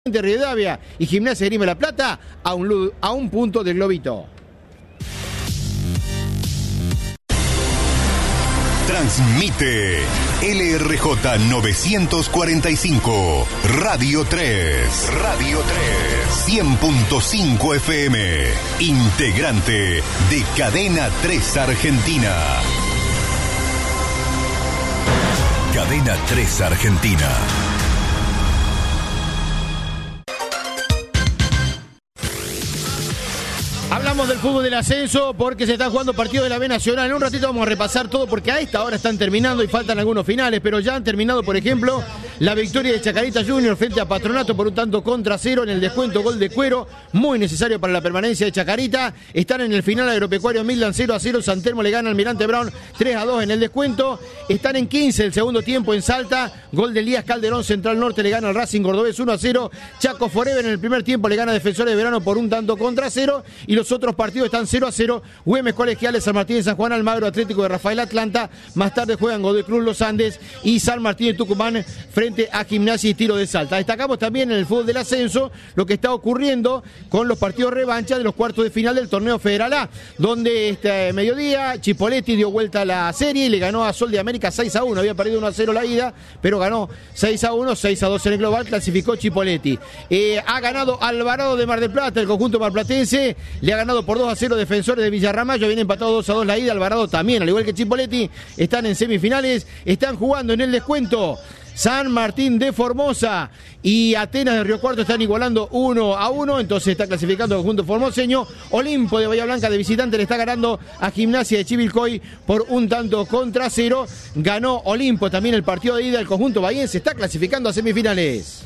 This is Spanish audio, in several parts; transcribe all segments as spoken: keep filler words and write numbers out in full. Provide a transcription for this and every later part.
de Rivadavia y Gimnasia de Grima La Plata a un, a un punto del globito. Transmite L R J novecientos cuarenta y cinco, Radio tres, Radio tres, cien punto cinco F M, integrante de Cadena tres Argentina. Cadena tres Argentina. Hablamos del fútbol del ascenso porque se está jugando partido de la B Nacional. En un ratito vamos a repasar todo porque a esta hora están terminando y faltan algunos finales, pero ya han terminado, por ejemplo, la victoria de Chacarita Junior frente a Patronato por un tanto contra cero en el descuento, gol de Cuero, muy necesario para la permanencia de Chacarita. Están en el final agropecuario Midland cero a cero, San Telmo le gana al Almirante Brown tres a dos en el descuento. Están en quince el segundo tiempo en Salta, gol de Elías Calderón, Central Norte le gana al Racing Cordobés uno a cero. Chaco Forever en el primer tiempo le gana a Defensores de Verano por un tanto contra cero y los otros partidos están cero a cero. Güemes Colegiales, San Martín de San Juan, Almagro Atlético de Rafael Atlanta. Más tarde juegan Godoy Cruz Los Andes y San Martín de Tucumán frente a Gimnasia y Tiro de Salta. Destacamos también en el fútbol del ascenso lo que está ocurriendo con los partidos revancha de los cuartos de final del torneo Federal A, donde este mediodía Chipoleti dio vuelta a la serie y le ganó a Sol de América seis a uno. Había perdido uno a cero la ida, pero ganó seis a uno, seis a dos en el global, clasificó Chipoleti. Eh, ha ganado Alvarado de Mar del Plata, el conjunto marplatense, le ha ganado por dos a cero Defensores de Villarramayo, viene empatado dos a dos la ida. Alvarado también, al igual que Chipoleti, están en semifinales, están jugando en el descuento. San Martín de Formosa y Atenas de Río Cuarto están igualando uno a uno, entonces está clasificando el conjunto formoseño. Olimpo de Bahía Blanca de visitante le está ganando a Gimnasia de Chivilcoy por un tanto contra cero. Ganó Olimpo también el partido de ida, el conjunto bahiense está clasificando a semifinales.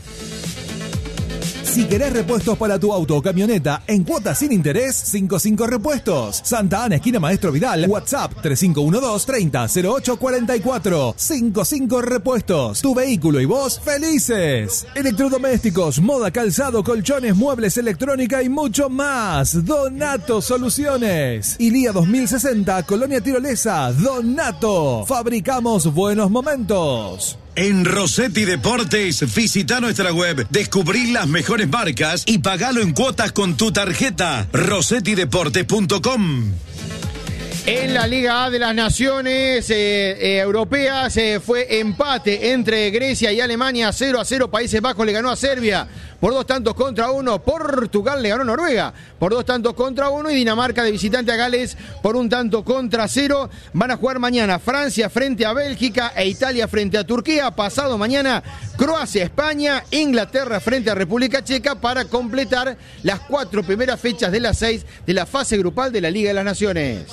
Si querés repuestos para tu auto o camioneta en cuotas sin interés, cincuenta y cinco Repuestos. Santa Ana, esquina Maestro Vidal. WhatsApp tres cinco uno dos, treinta, cero ocho cuarenta y cuatro. cincuenta y cinco Repuestos. Tu vehículo y vos felices. Electrodomésticos, moda, calzado, colchones, muebles, electrónica y mucho más. Donato Soluciones. Ilía dos mil sesenta, Colonia Tirolesa. Donato. Fabricamos buenos momentos. En Rossetti Deportes, visita nuestra web, descubrí las mejores marcas y pagalo en cuotas con tu tarjeta. rossetti deportes punto com. En la Liga A de las Naciones eh, eh, Europeas eh, fue empate entre Grecia y Alemania, cero a cero. Países Bajos le ganó a Serbia por dos tantos contra uno. Portugal le ganó a Noruega por dos tantos contra uno. Y Dinamarca de visitante a Gales por un tanto contra cero. Van a jugar mañana Francia frente a Bélgica e Italia frente a Turquía. Pasado mañana Croacia, España, Inglaterra frente a República Checa para completar las cuatro primeras fechas de las seis de la fase grupal de la Liga de las Naciones.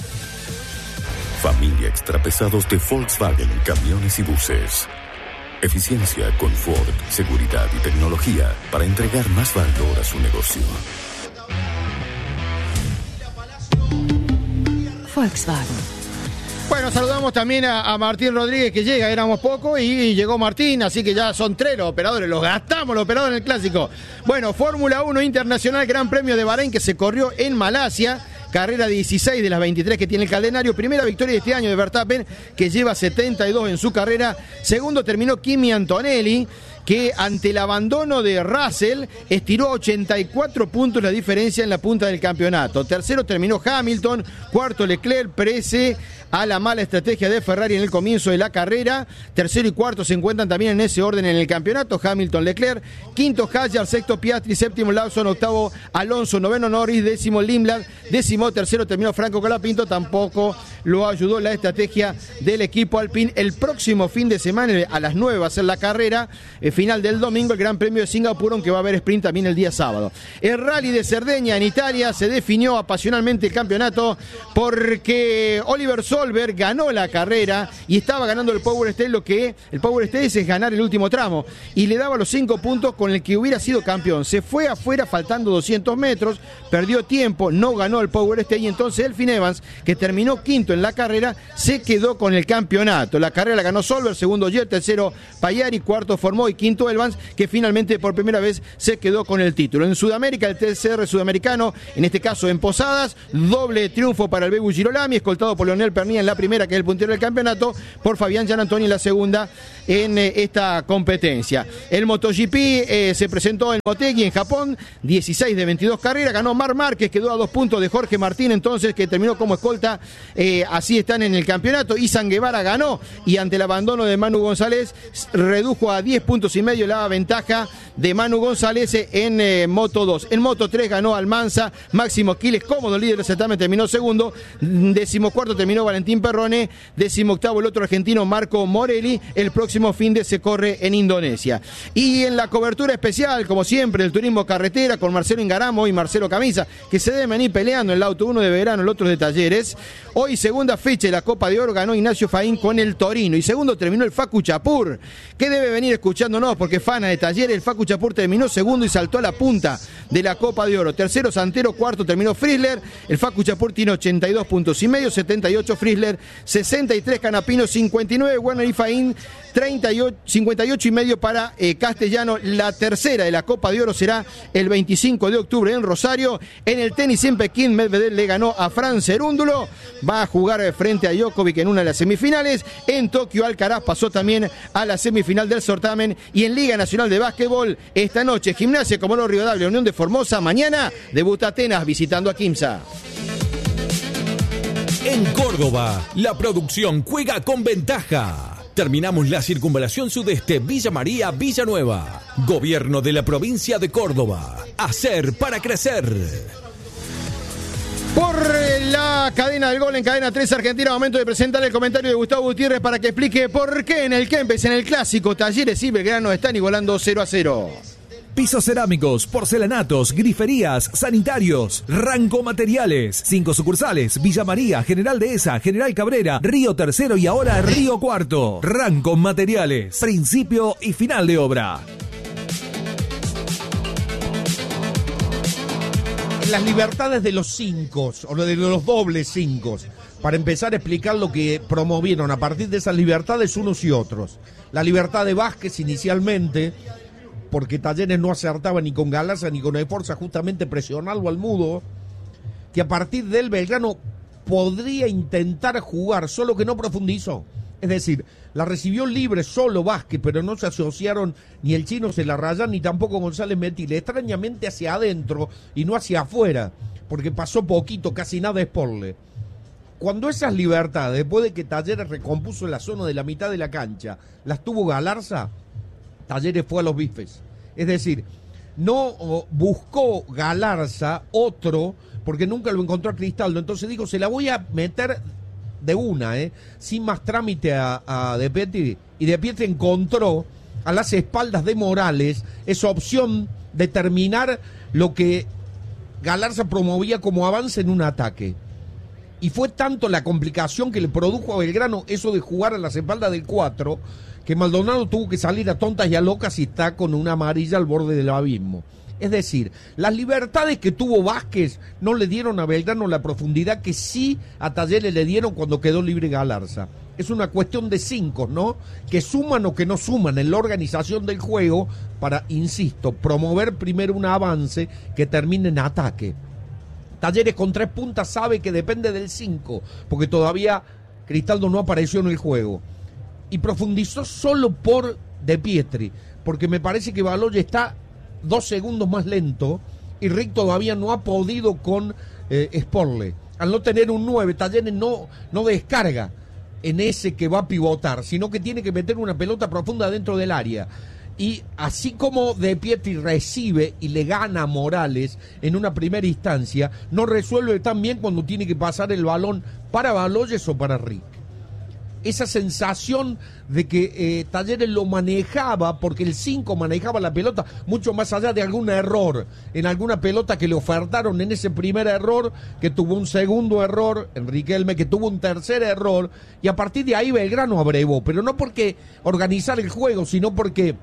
Familia Extrapesados de Volkswagen, camiones y buses. Eficiencia, confort, seguridad y tecnología para entregar más valor a su negocio. Volkswagen. Bueno, saludamos también a, a Martín Rodríguez que llega, éramos pocos y, y llegó Martín, así que ya son tres los operadores, los gastamos los operadores en el clásico. Bueno, Fórmula uno Internacional, Gran Premio de Bahrein que se corrió en Malasia. Carrera dieciséis de las veintitrés que tiene el calendario. Primera victoria de este año de Verstappen, que lleva setenta y dos en su carrera. Segundo terminó Kimi Antonelli, que ante el abandono de Russell estiró ochenta y cuatro puntos la diferencia en la punta del campeonato. Tercero terminó Hamilton. Cuarto Leclerc, prese a la mala estrategia de Ferrari en el comienzo de la carrera. Tercero y cuarto se encuentran también en ese orden en el campeonato. Hamilton, Leclerc. Quinto Hadjar, sexto Piastri, séptimo Lawson, octavo Alonso, noveno Norris, décimo Limblad, décimo tercero terminó Franco Colapinto. Tampoco lo ayudó la estrategia del equipo Alpine. El próximo fin de semana a las nueve va a ser la carrera el final del domingo, el Gran Premio de Singapur, aunque va a haber sprint también el día sábado. El Rally de Cerdeña en Italia se definió apasionalmente el campeonato porque Oliver Solberg ganó la carrera y estaba ganando el Power Stage. Lo que el Power Stage es ganar el último tramo y le daba los cinco puntos con el que hubiera sido campeón. Se fue afuera faltando doscientos metros, perdió tiempo, no ganó el Power Stage y entonces Elfyn Evans, que terminó quinto quinto en la carrera, se quedó con el campeonato. La carrera la ganó Solberg, segundo Ogier, tercero Pagliari, cuarto Formó y quinto Evans, que finalmente por primera vez se quedó con el título. En Sudamérica, el T C R sudamericano, en este caso en Posadas, doble triunfo para el Bebu Girolami, escoltado por Leonel Pernía en la primera, que es el puntero del campeonato, por Fabián Gianantoni en la segunda en eh, esta competencia. El MotoGP eh, se presentó en Motegi, en Japón, dieciséis de veintidós carreras, ganó Marc Márquez, quedó a dos puntos de Jorge Martín, entonces, que terminó como escolta, eh, así están en el campeonato. Izan Guevara ganó y ante el abandono de Manu González redujo a diez puntos y medio la ventaja de Manu González en eh, Moto dos. En Moto tres ganó Almanza, Máximo Quiles, cómodo líder del certamen, terminó segundo, decimocuarto terminó Valentín Perrone, decimoctavo el otro argentino Marco Morelli. El próximo fin de se corre en Indonesia. Y en la cobertura especial, como siempre, el turismo carretera con Marcelo Ingaramo y Marcelo Camisa, que se deben venir peleando en el auto, uno de verano, el otro de talleres. Hoy segunda fecha de la Copa de Oro, ganó Ignacio Faín con el Torino, y segundo terminó el Facu Chapur, que debe venir escuchándonos porque fana de talleres. El Facu Chapur terminó segundo y saltó a la punta de la Copa de Oro. Tercero Santero, cuarto terminó Frizzler. El Facu Chapur tiene ochenta y dos puntos y medio, setenta y ocho Frizzler, sesenta y tres Canapino, cincuenta y nueve Werner y Faín, treinta y ocho, cincuenta y ocho y medio para eh, Castellano. La tercera de la Copa de Oro será el veinticinco de octubre en Rosario. En el tenis en Pekín, Medvedev le ganó a Fran Cerúndulo, va a jugar frente a Djokovic en una de las semifinales. En Tokio, Alcaraz pasó también a la semifinal del certamen. Y en Liga Nacional de Básquetbol, esta noche Gimnasia Comodoro Rivadavia, Unión de Formosa. Mañana debuta Atenas visitando a Quimsa. En Córdoba, la producción juega con ventaja. Terminamos la circunvalación sudeste Villa María, Villanueva. Gobierno de la provincia de Córdoba. Hacer para crecer. Por la cadena del gol en Cadena tres Argentina, momento de presentar el comentario de Gustavo Gutiérrez para que explique por qué en el Kempes, en el clásico, Talleres y Belgrano están igualando cero a cero. Pisos cerámicos, porcelanatos, griferías, sanitarios, Ranco Materiales. Cinco sucursales: Villa María, General Dehesa, General Cabrera, Río Tercero y ahora Río Cuarto. Ranco Materiales, principio y final de obra. Las libertades de los cinco, o de los dobles cinco, para empezar a explicar lo que promovieron a partir de esas libertades unos y otros. La libertad de Vázquez inicialmente, porque Talleres no acertaba ni con Galarza ni con Esforza, justamente presionarlo al mudo, que a partir del Belgrano podría intentar jugar, solo que no profundizó. Es decir, la recibió libre solo Vázquez, pero no se asociaron ni el Chino Celarrayán ni tampoco González Metile, extrañamente hacia adentro y no hacia afuera, porque pasó poquito, casi nada de Sporle. Cuando esas libertades, después de que Talleres recompuso la zona de la mitad de la cancha, las tuvo Galarza, Talleres fue a los bifes. Es decir, no buscó Galarza otro, porque nunca lo encontró a Cristaldo. Entonces dijo, se la voy a meter de una, ¿eh? sin más trámite a, a De Pietri. Y De Pietri encontró a las espaldas de Morales esa opción de terminar lo que Galarza promovía como avance en un ataque. Y fue tanto la complicación que le produjo a Belgrano eso de jugar a las espaldas del cuatro, que Maldonado tuvo que salir a tontas y a locas y está con una amarilla al borde del abismo. Es decir, las libertades que tuvo Vázquez no le dieron a Belgrano la profundidad que sí a Talleres le dieron cuando quedó libre Galarza. Es una cuestión de cinco, ¿no? Que suman o que no suman en la organización del juego para, insisto, promover primero un avance que termine en ataque. Talleres con tres puntas sabe que depende del cinco, porque todavía Cristaldo no apareció en el juego. Y profundizó solo por De Pietri, porque me parece que Baloy está dos segundos más lento y Rick todavía no ha podido con eh, Sporle. Al no tener un nueve, Talleres no, no descarga en ese que va a pivotar, sino que tiene que meter una pelota profunda dentro del área. Y así como De Pietri recibe y le gana a Morales en una primera instancia, no resuelve tan bien cuando tiene que pasar el balón para Baloyes o para Rick. Esa sensación de que eh, Talleres lo manejaba, porque el cinco manejaba la pelota mucho más allá de algún error, en alguna pelota que le ofertaron en ese primer error, que tuvo un segundo error, Enrique Elme, que tuvo un tercer error, y a partir de ahí Belgrano abrevó, pero no porque organizar el juego, sino porque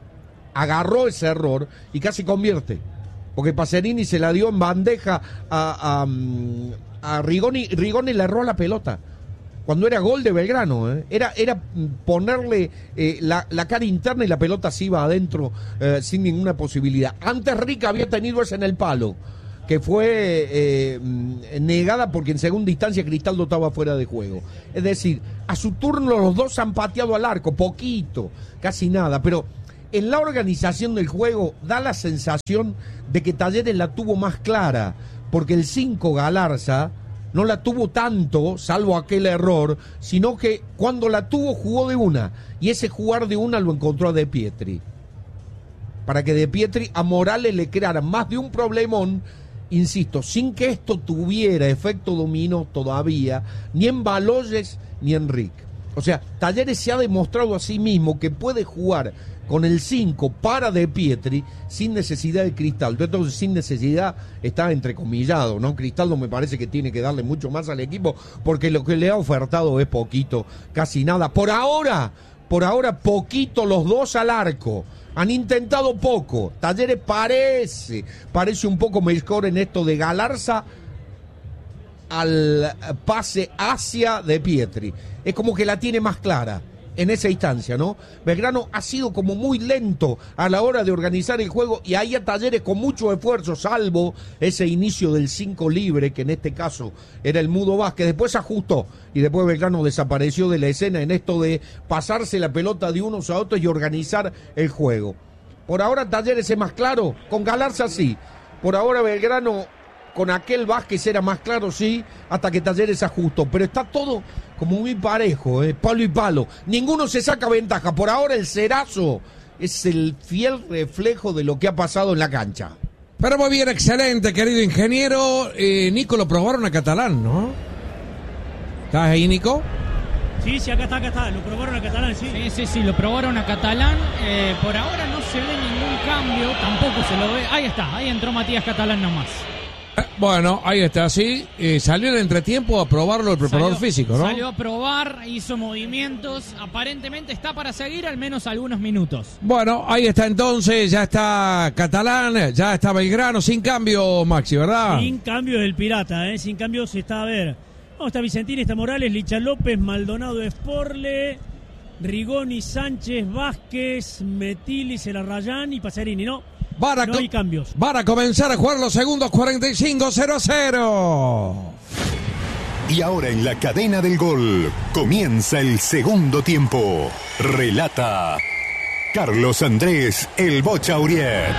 agarró ese error y casi convierte, porque Pacerini se la dio en bandeja a, a, a Rigoni, Rigoni le erró la pelota. cuando era gol de Belgrano, ¿eh? era, era ponerle eh, la, la cara interna y la pelota se iba adentro eh, sin ninguna posibilidad. Antes Rica había tenido esa en el palo, que fue eh, negada porque en segunda instancia Cristaldo estaba fuera de juego. Es decir, a su turno los dos han pateado al arco, poquito, casi nada, pero en la organización del juego da la sensación de que Talleres la tuvo más clara, porque el cinco Galarza no la tuvo tanto, salvo aquel error, sino que cuando la tuvo jugó de una, y ese jugar de una lo encontró a De Pietri, para que De Pietri a Morales le creara más de un problemón, insisto, sin que esto tuviera efecto dominó todavía, ni en Baloyes ni en Rick. O sea, Talleres se ha demostrado a sí mismo que puede jugar con el cinco para De Pietri sin necesidad de Cristaldo. Entonces, sin necesidad está entrecomillado, ¿no? Cristaldo me parece que tiene que darle mucho más al equipo porque lo que le ha ofertado es poquito, casi nada. Por ahora, por ahora poquito los dos al arco. Han intentado poco. Talleres parece, parece un poco mejor en esto de Galarza al pase hacia De Pietri. Es como que la tiene más clara en esa instancia, ¿no? Belgrano ha sido como muy lento a la hora de organizar el juego y ahí a Talleres con mucho esfuerzo, salvo ese inicio del cinco libre, que en este caso era el Mudo Vázquez, después ajustó y después Belgrano desapareció de la escena en esto de pasarse la pelota de unos a otros y organizar el juego. Por ahora Talleres es más claro, con Galarza sí, por ahora Belgrano con aquel Vázquez era más claro, sí, hasta que Talleres ajustó, pero está todo como muy parejo, ¿eh? Palo y palo, ninguno se saca ventaja, por ahora el Cerazo es el fiel reflejo de lo que ha pasado en la cancha. Pero muy bien, excelente, querido ingeniero. eh, Nico, lo probaron a Catalán, ¿no? ¿Estás ahí, Nico? Sí, sí, acá está, acá está, lo probaron a Catalán, sí. Sí, sí, sí, lo probaron a Catalán, eh, por ahora no se ve ningún cambio, tampoco se lo ve, ahí está, ahí entró Matías Catalán nomás. Bueno, ahí está, sí. Eh, salió en el entretiempo a probarlo el preparador salió, físico, ¿no? Salió a probar, hizo movimientos, aparentemente está para seguir al menos algunos minutos. Bueno, ahí está entonces, ya está Catalán, ya está Belgrano, sin cambio, Maxi, ¿verdad? Sin cambio del Pirata, ¿eh? Sin cambio se está a ver. No, está Vicentini, está Morales, Licha López, Maldonado Esporle, Rigoni, Sánchez, Vázquez, Metili, Celarrayán y Pacerini, ¿no? Van a, no hay cambios. Van a comenzar a jugar los segundos cuarenta y cinco, cero a cero. Y ahora en la cadena del gol comienza el segundo tiempo. Relata Carlos Andrés El Bocha Uriet.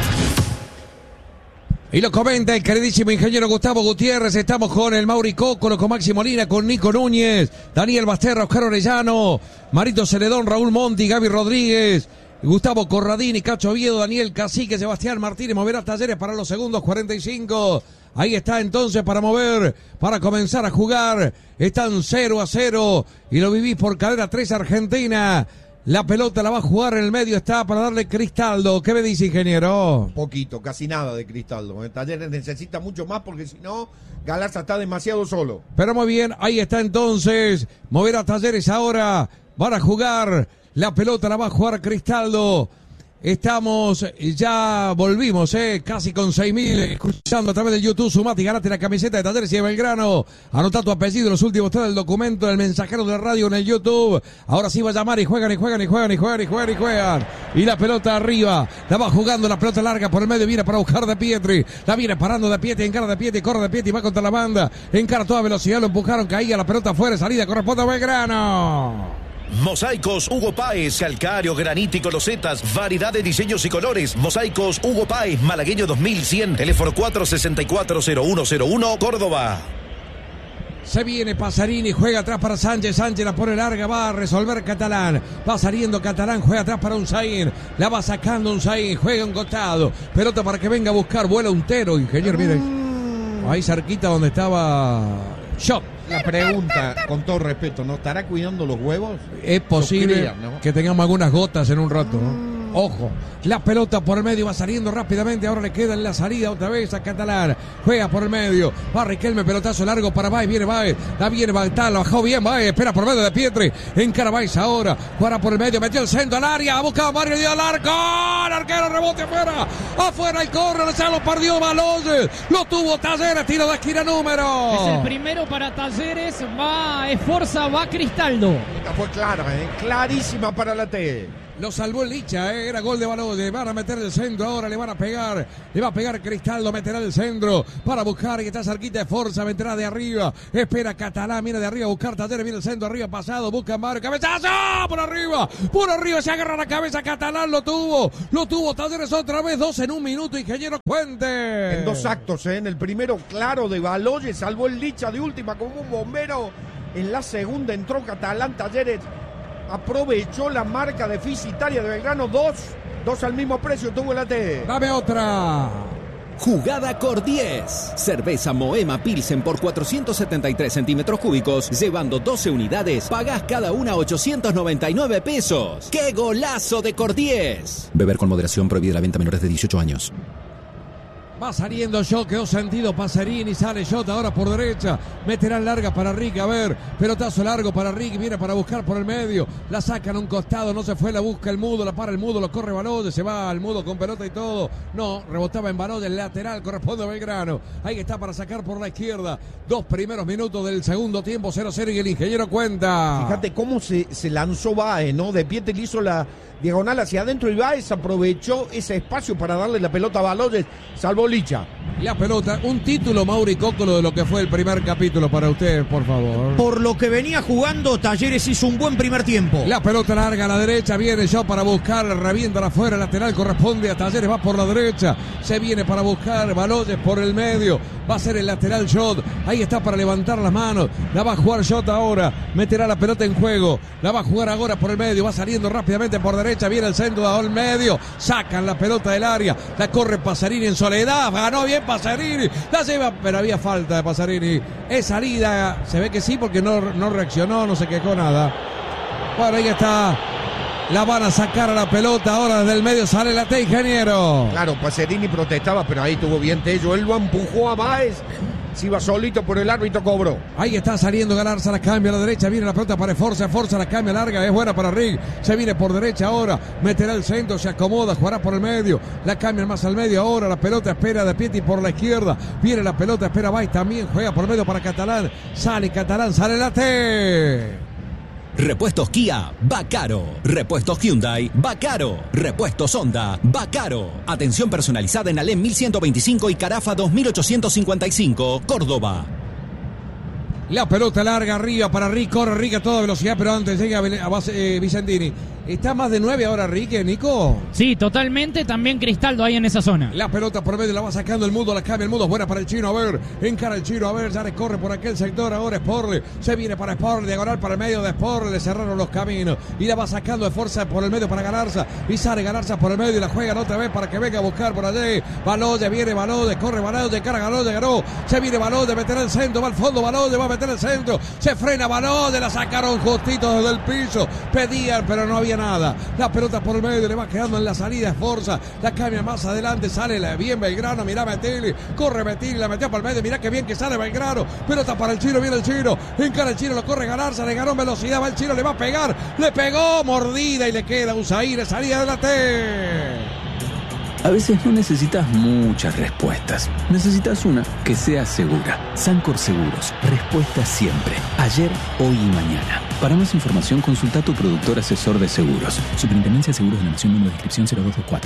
Y lo comenta el queridísimo ingeniero Gustavo Gutiérrez. Estamos con el Mauri Cócolo, con Maxi Molina, con Nico Núñez, Daniel Basterra, Oscar Orellano, Marito Celedón, Raúl Monti, Gaby Rodríguez, Gustavo Corradini, Cacho Oviedo, Daniel Cacique, Sebastián Martínez. Moverá Talleres para los segundos cuarenta y cinco. Ahí está entonces para mover, para comenzar a jugar. Están cero a cero y lo vivís por cadena tres Argentina. La pelota la va a jugar en el medio, está para darle Cristaldo. ¿Qué me dice, ingeniero? Poquito, casi nada de Cristaldo. Talleres necesita mucho más porque si no, Galarza está demasiado solo. Pero muy bien, ahí está entonces. Mover a Talleres ahora. Van a jugar. La pelota la va a jugar Cristaldo. Estamos, ya volvimos, eh, casi con seis mil, escuchando a través del YouTube. Sumate y ganate la camiseta de Talleres y de Belgrano. Anotá tu apellido en los últimos tres del documento del mensajero de la radio en el YouTube. Ahora sí va a llamar y juegan y juegan y juegan y juegan y juegan y juegan. Y la pelota arriba, la va jugando, la pelota larga por el medio, viene para buscar De Pietri. La viene parando De Pietri, encara De Pietri, corre De Pietri, va contra la banda. Encara a toda velocidad, lo empujaron, caía la pelota afuera, salida, corresponde a Belgrano. Mosaicos Hugo Páez, calcáreo, granítico, losetas, variedad de diseños y colores. Mosaicos Hugo Páez, Malagueño dos mil cien, teléfono cuatro seis cuatro cero uno cero uno, Córdoba. Se viene Pasarini, juega atrás para Sánchez, Sánchez la pone larga, va a resolver Catalán, va saliendo Catalán, juega atrás para Unzaín, la va sacando Unzaín, juega un costado, pelota para que venga a buscar, vuela un tero, ingeniero, miren, ahí cerquita donde estaba Shot. La pregunta, con todo respeto, ¿no estará cuidando los huevos? Es posible Crías, ¿no? que tengamos algunas gotas en un rato, ¿no? Ojo, la pelota por el medio va saliendo rápidamente. Ahora le queda en la salida otra vez a Catalán. Juega por el medio. Va Riquelme, pelotazo largo para Baez. Viene Baez. La viene Baltán. Lo bajó bien Baez. Espera por medio de Pietri. Encara Baez ahora. Juega por el medio. Metió el centro al área. Buscaba Mario. Dio al arco. El arquero rebote afuera. Afuera el córner. Se lo perdió Baloyes. Lo tuvo Talleres. Tiro de esquina número. Es el primero para Talleres. Va Esforza. Va Cristaldo. Esta fue clara, ¿eh? Clarísima para la T. Lo salvó el Licha, ¿eh? Era gol de Baloyes. Van a meter el centro, ahora le van a pegar. Le va a pegar Cristaldo, meterá el centro para buscar y está cerquita de Forza, meterá de arriba. Espera Catalán, viene de arriba a buscar Talleres, viene el centro arriba, pasado, busca Mario, cabezazo, por arriba, por arriba, se agarra la cabeza Catalán, lo tuvo, lo tuvo Talleres otra vez, dos en un minuto, Ingeniero Puente. En dos actos, ¿eh? En el primero, claro, de Baloyes, salvó el Licha de última como un bombero. En la segunda entró Catalán, Talleres aprovechó la marca deficitaria de Belgrano, dos, dos al mismo precio tuvo la T. Dame otra. Jugada Cordiez. Cerveza Moema Pilsen por cuatrocientos setenta y tres centímetros cúbicos, llevando doce unidades, pagás cada una ochocientos noventa y nueve pesos. ¡Qué golazo de Cordiez! Beber con moderación, prohibida la venta a menores de dieciocho años. Va saliendo Shot, quedó sentido Pacerini, sale Shot ahora por derecha, meterán larga para Rick, a ver, pelotazo largo para Rick, viene para buscar por el medio, la sacan a un costado, no se fue, la busca el Mudo, la para el Mudo, lo corre Baloyes, se va al Mudo con pelota y todo, no, rebotaba en Baloyes, el lateral, corresponde a Belgrano, ahí está para sacar por la izquierda, dos primeros minutos del segundo tiempo, cero cero y el Ingeniero cuenta. Fíjate cómo se, se lanzó Baez, ¿no? De pie le hizo la diagonal hacia adentro y Baez aprovechó ese espacio para darle la pelota a Baloyes, salvó Licha. La pelota, un título, Mauri Cócolo, de lo que fue el primer capítulo para usted, por favor. Por lo que venía jugando, Talleres hizo un buen primer tiempo. La pelota larga a la derecha, viene Shot para buscar, revienta afuera, lateral corresponde a Talleres, va por la derecha, se viene para buscar Baloyes por el medio, va a ser el lateral Shot, ahí está para levantar las manos, la va a jugar Shot ahora, meterá la pelota en juego, la va a jugar ahora por el medio, va saliendo rápidamente por derecha, viene el centro al medio, sacan la pelota del área, la corre Pacerini en soledad, ganó bien Pacerini, la lleva, pero había falta de Pacerini, es salida, se ve que sí porque no, no reaccionó, no se quejó nada. Bueno, ahí está, la van a sacar a la pelota, ahora desde el medio sale la T, Ingeniero. Claro, Pacerini protestaba, pero ahí tuvo bien Tello, él lo empujó a Baez, se iba solito por el árbitro, cobró. Ahí está saliendo Galarza, la cambia a la derecha, viene la pelota para Forza, Forza la cambia larga, es buena para Rick, se viene por derecha ahora, meterá el centro, se acomoda, jugará por el medio, la cambia más al medio ahora, la pelota espera de Pietri por la izquierda, viene la pelota, espera Baez también, juega por el medio para Catalán, sale Catalán, sale la T. Repuestos Kia, va caro. Repuestos Hyundai, va caro. Repuestos Honda, va caro. Atención personalizada en Alem mil ciento veinticinco y Carafa dos mil ochocientos cincuenta y cinco, Córdoba. La pelota larga arriba para Rick, corre Rick a toda velocidad, pero antes llega a base, eh, Vicentini. ¿Está más de nueve ahora Rick, Nico? Sí, totalmente, también Cristaldo ahí en esa zona. La pelota por medio la va sacando el Mudo, la cambia el Mudo, es buena para el Chino, a ver, encara el Chino, a ver, ya le corre por aquel sector, ahora Sporle, se viene para Sporle, diagonal para el medio de Sporle, le cerraron los caminos, y la va sacando de fuerza por el medio para Galarza, y sale Galarza por el medio y la juegan otra vez para que venga a buscar por allí, Baloyes, viene Baloyes, corre Baloyes, cara Baloyes, ganó, se viene Baloyes, meterá el centro, va al fondo Baloyes, va a meter el centro, se frena Baloyes, la sacaron justito desde el piso, pedían pero no había nada, la pelota por el medio, le va quedando en la salida, esforza, la cambia más adelante, sale la, bien Belgrano, mirá Metilli, corre Metilli, la metió por el medio, mirá que bien que sale Belgrano, pelota para el Chino, viene el Chino, encara el Chino, lo corre Galarza, le ganó velocidad, va el Chino, le va a pegar, le pegó, mordida y le queda Usaire, salida de la T. A veces no necesitas muchas respuestas, necesitas una que sea segura. Sancor Seguros, respuesta siempre, ayer, hoy y mañana. Para más información consulta a tu productor asesor de seguros. Superintendencia de Seguros de la Nación, número de inscripción cero dos dos cuatro.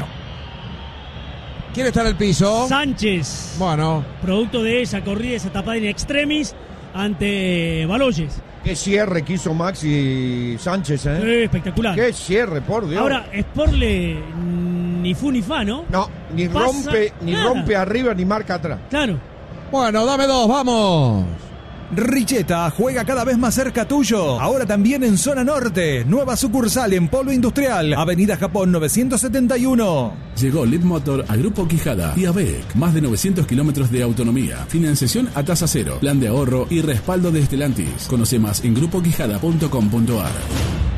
¿Quién está en el piso? Sánchez. Bueno. Producto de esa corrida, esa tapada in extremis ante Baloyes. Qué cierre que hizo Maxi Sánchez, ¿eh? Sí, espectacular. Qué cierre, por Dios. Ahora, Sporle ni fu ni fa, ¿no? No, ni Pasa rompe, ni nada. rompe arriba ni marca atrás. Claro. Bueno, dame dos, vamos. Richeta juega cada vez más cerca tuyo. Ahora también en Zona Norte. Nueva sucursal en Polo Industrial. Avenida Japón novecientos setenta y uno. Llegó Leadmotor a Grupo Quijada y a B E C. Más de novecientos kilómetros de autonomía. Financiación a tasa cero. Plan de ahorro y respaldo de Estelantis. Conoce más en grupo quijada punto com punto a r.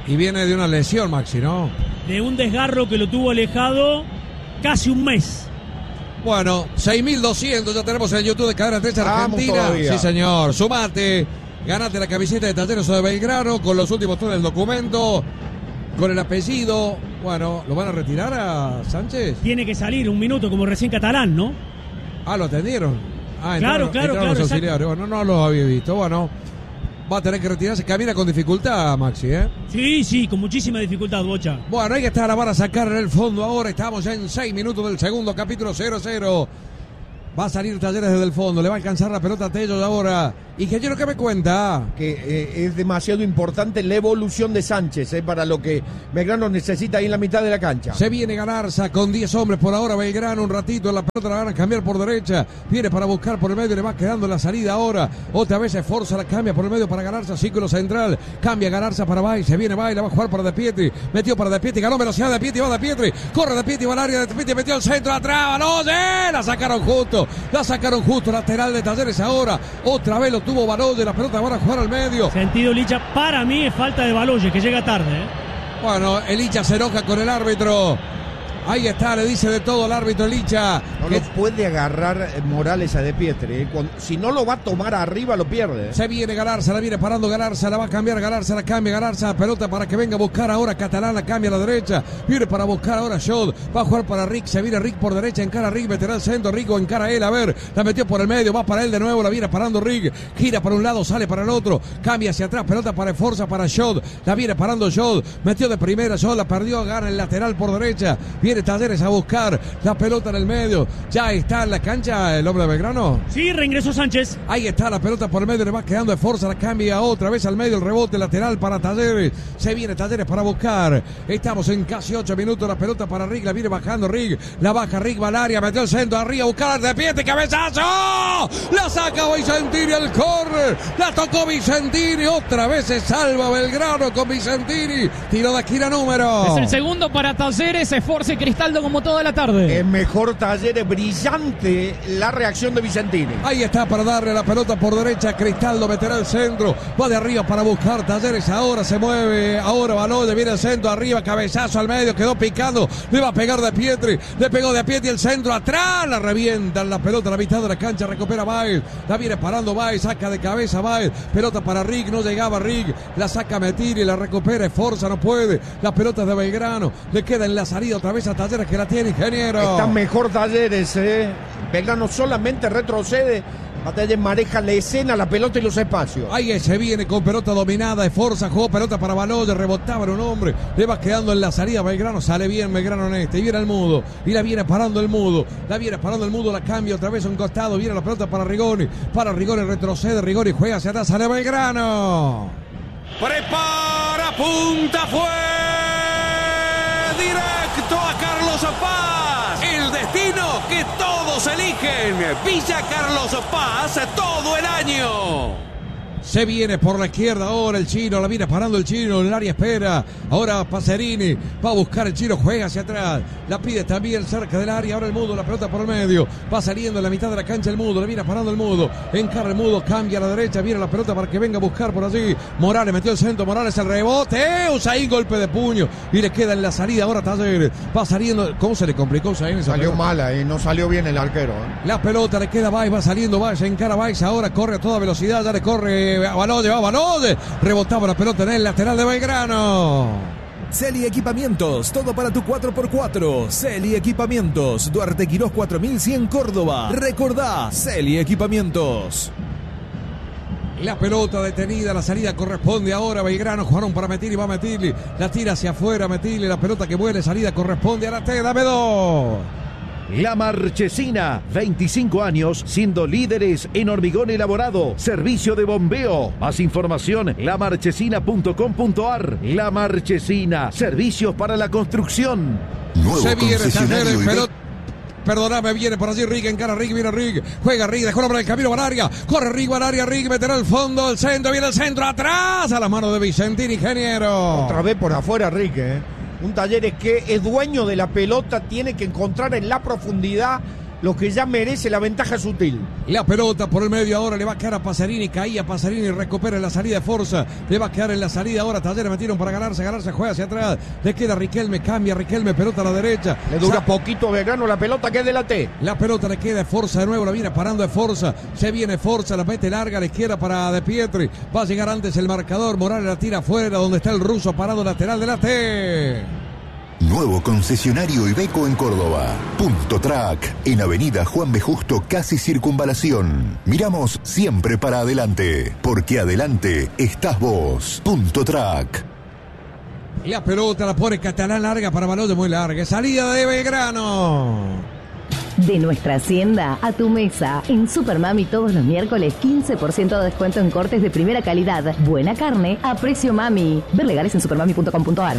Y viene de una lesión, Maxi, ¿no? De un desgarro que lo tuvo alejado casi un mes. Bueno, seis mil doscientos ya tenemos en YouTube de Cadena tres Argentina. Sí, señor. Sumate, ganate la camiseta de Talleres de Belgrano con los últimos tres del documento, con el apellido. Bueno, ¿lo van a retirar a Sánchez? Tiene que salir un minuto como recién Catalán, ¿no? Ah, ¿lo atendieron? Ah, claro, entraron, claro, entraron claro. Los auxiliares. Bueno, no lo había visto. Bueno, va a tener que retirarse. Camina con dificultad, Maxi, ¿eh? Sí, sí, con muchísima dificultad, Bocha. Bueno, ahí está, la van a sacar en el fondo ahora. Estamos ya en seis minutos del segundo capítulo, cero cero. Va a salir Talleres desde el fondo. Le va a alcanzar la pelota a Tello ahora. Ingeniero, ¿qué me cuenta? Que eh, es demasiado importante la evolución de Sánchez eh, para lo que Belgrano necesita ahí en la mitad de la cancha. Se viene Galarza con diez hombres por ahora. Belgrano un ratito. La pelota la van a cambiar por derecha. Viene para buscar por el medio. Le va quedando la salida ahora. Otra vez se forza, la cambia por el medio para Galarza. Círculo central. Cambia Galarza para Bay. Se viene Bay. La va a jugar para De Pietri. Metió para De Pietri. Ganó velocidad De Pietri. Va De Pietri. Corre De Pietri. Va al área. De Pietri metió el centro atrás. ¡No! ¡Eh! La sacaron justo. La sacaron justo. Lateral de Talleres ahora. Otra vez lo tuvo Baloye. La pelota van a jugar al medio. Sentido Licha. Para mí es falta de Baloye, que llega tarde. ¿eh? Bueno, el Licha se enoja con el árbitro. Ahí está, le dice de todo al árbitro Licha. No que... lo puede agarrar Morales a De Pietri. ¿eh? Cuando, si no lo va a tomar arriba, lo pierde. ¿eh? Se viene Galarza, la viene parando Galarza, la va a cambiar Galarza, la cambia Galarza, pelota para que venga a buscar ahora Catalán, la cambia a la derecha. Viene para buscar ahora Shot, va a jugar para Rick, se viene Rick por derecha, encara a Rick, meterá el centro, Rick o encara a él, a ver, la metió por el medio, va para él de nuevo, la viene parando Rick, gira para un lado, sale para el otro, cambia hacia atrás, pelota para Forza, para Shot, la viene parando Shot, metió de primera Shot, la perdió, gana el lateral por derecha, viene Talleres a buscar la pelota en el medio. Ya está en la cancha el hombre de Belgrano. Sí, reingresó Sánchez. Ahí está la pelota por el medio, le va quedando de fuerza, la cambia otra vez al medio, el rebote lateral para Talleres. Se viene Talleres para buscar. Estamos en casi ocho minutos, la pelota para Rick, la viene bajando Rick, la baja Rick, va al área, metió el centro arriba, buscar De Pietri, cabezazo. La saca Vicentini al córner, la tocó Vicentini, otra vez se salva Belgrano con Vicentini. Tiro de esquina número. Es el segundo para Talleres, esforce Cristaldo como toda la tarde. Es mejor Talleres, brillante la reacción de Vicentini. Ahí está para darle la pelota por derecha. Cristaldo meterá el centro. Va de arriba para buscar Talleres. Ahora se mueve. Ahora Baloye viene el centro arriba. Cabezazo al medio. Quedó picando. Le va a pegar De Pietri. Le pegó De Pietri el centro atrás. La revientan la pelota a la mitad de la cancha. Recupera Baez. La viene parando Baez. Saca de cabeza Baez. Pelota para Rick. No llegaba Rick. La saca Metiri. La recupera. Forza. No puede. La pelota es de Belgrano. Le queda en la salida otra vez a Talleres que la tiene. Ingeniero. Está mejor Talleres, eh. Belgrano solamente retrocede. Talleres maneja la escena, la pelota y los espacios. Ahí se viene con pelota dominada. Esforza, jugó pelota para Baloye, rebotaba en un hombre. Le va quedando en la salida Belgrano. Sale bien Belgrano en este. Y viene el Mudo. Y la viene parando el Mudo. La viene parando el Mudo. La cambia otra vez a un costado. Viene la pelota para Rigoni. Para Rigoni, retrocede. Rigoni juega hacia atrás. Sale Belgrano. Prepara, punta, fue directo a Carlos Paz. El destino que todos eligen. Villa Carlos Paz todo el año. Se viene por la izquierda ahora el chino, la viene parando el chino, en el área espera. Ahora Pacerini va a buscar el chino, juega hacia atrás. La pide también cerca del área, ahora el Mudo, la pelota por el medio. Va saliendo en la mitad de la cancha el Mudo, la viene parando el Mudo. Encara el Mudo, cambia a la derecha, viene la pelota para que venga a buscar por allí. Morales metió el centro, Morales el rebote. Usain golpe de puño y le queda en la salida ahora Talleres. Va saliendo, ¿cómo se le complicó Usain esa Salió pelota? mala y no salió bien el arquero. ¿eh? La pelota le queda a Baez, va saliendo Baez, encara a Baez, ahora corre a toda velocidad, ya le corre a Baloye, va a Baloye, rebotaba la pelota en el lateral de Belgrano. Celi Equipamientos, todo para tu cuatro por cuatro. Celi Equipamientos, Duarte Quirós cuatro mil cien Córdoba. Recordá, Celi Equipamientos. La pelota detenida, la salida corresponde ahora a Belgrano, jugaron para Metili, va Metili, la tira hacia afuera Metili, la pelota que vuele, salida corresponde a la T, dame dos. La Marchesina, veinticinco años siendo líderes en hormigón elaborado, servicio de bombeo. Más información, la marchesina punto com punto ar. La Marchesina, servicios para la construcción. Nuevo Se viene concesionario Talleres, Iber- pelota. Perdóname, viene por allí Rick, encara Rick, viene Rick, juega Rick, dejó la bola en el camino, va al área, corre Rick, va al área, Rick, meterá el fondo, el centro, viene el centro, atrás, a la mano de Vicentini, ingeniero. Otra vez por afuera Rick, ¿eh? Un Talleres que es dueño de la pelota, tiene que encontrar en la profundidad lo que ya merece la ventaja sutil. La pelota por el medio ahora le va a quedar a Pasarini, caía Pasarini, recupera en la salida de Forza, le va a quedar en la salida ahora, Talleres metieron para ganarse, ganarse, juega hacia atrás, le queda Riquelme, cambia Riquelme, pelota a la derecha. Le dura Sa- poquito Belgrano, la pelota que es de la T. La pelota le queda a Forza de nuevo, la viene parando de Forza, se viene Forza, la mete larga a la izquierda para De Pietri, va a llegar antes el marcador, Morales la tira afuera, donde está el ruso parado lateral de la T. Nuevo concesionario Iveco en Córdoba. Punto Track, en Avenida Juan B. Justo, casi Circunvalación. Miramos siempre para adelante, porque adelante estás vos. Punto Track. La pelota la pone Catalán larga para Baloye, muy larga. Salida de Belgrano. De nuestra hacienda a tu mesa. En Supermami todos los miércoles quince por ciento de descuento en cortes de primera calidad. Buena carne a precio mami. Ver legales en supermami punto com punto ar.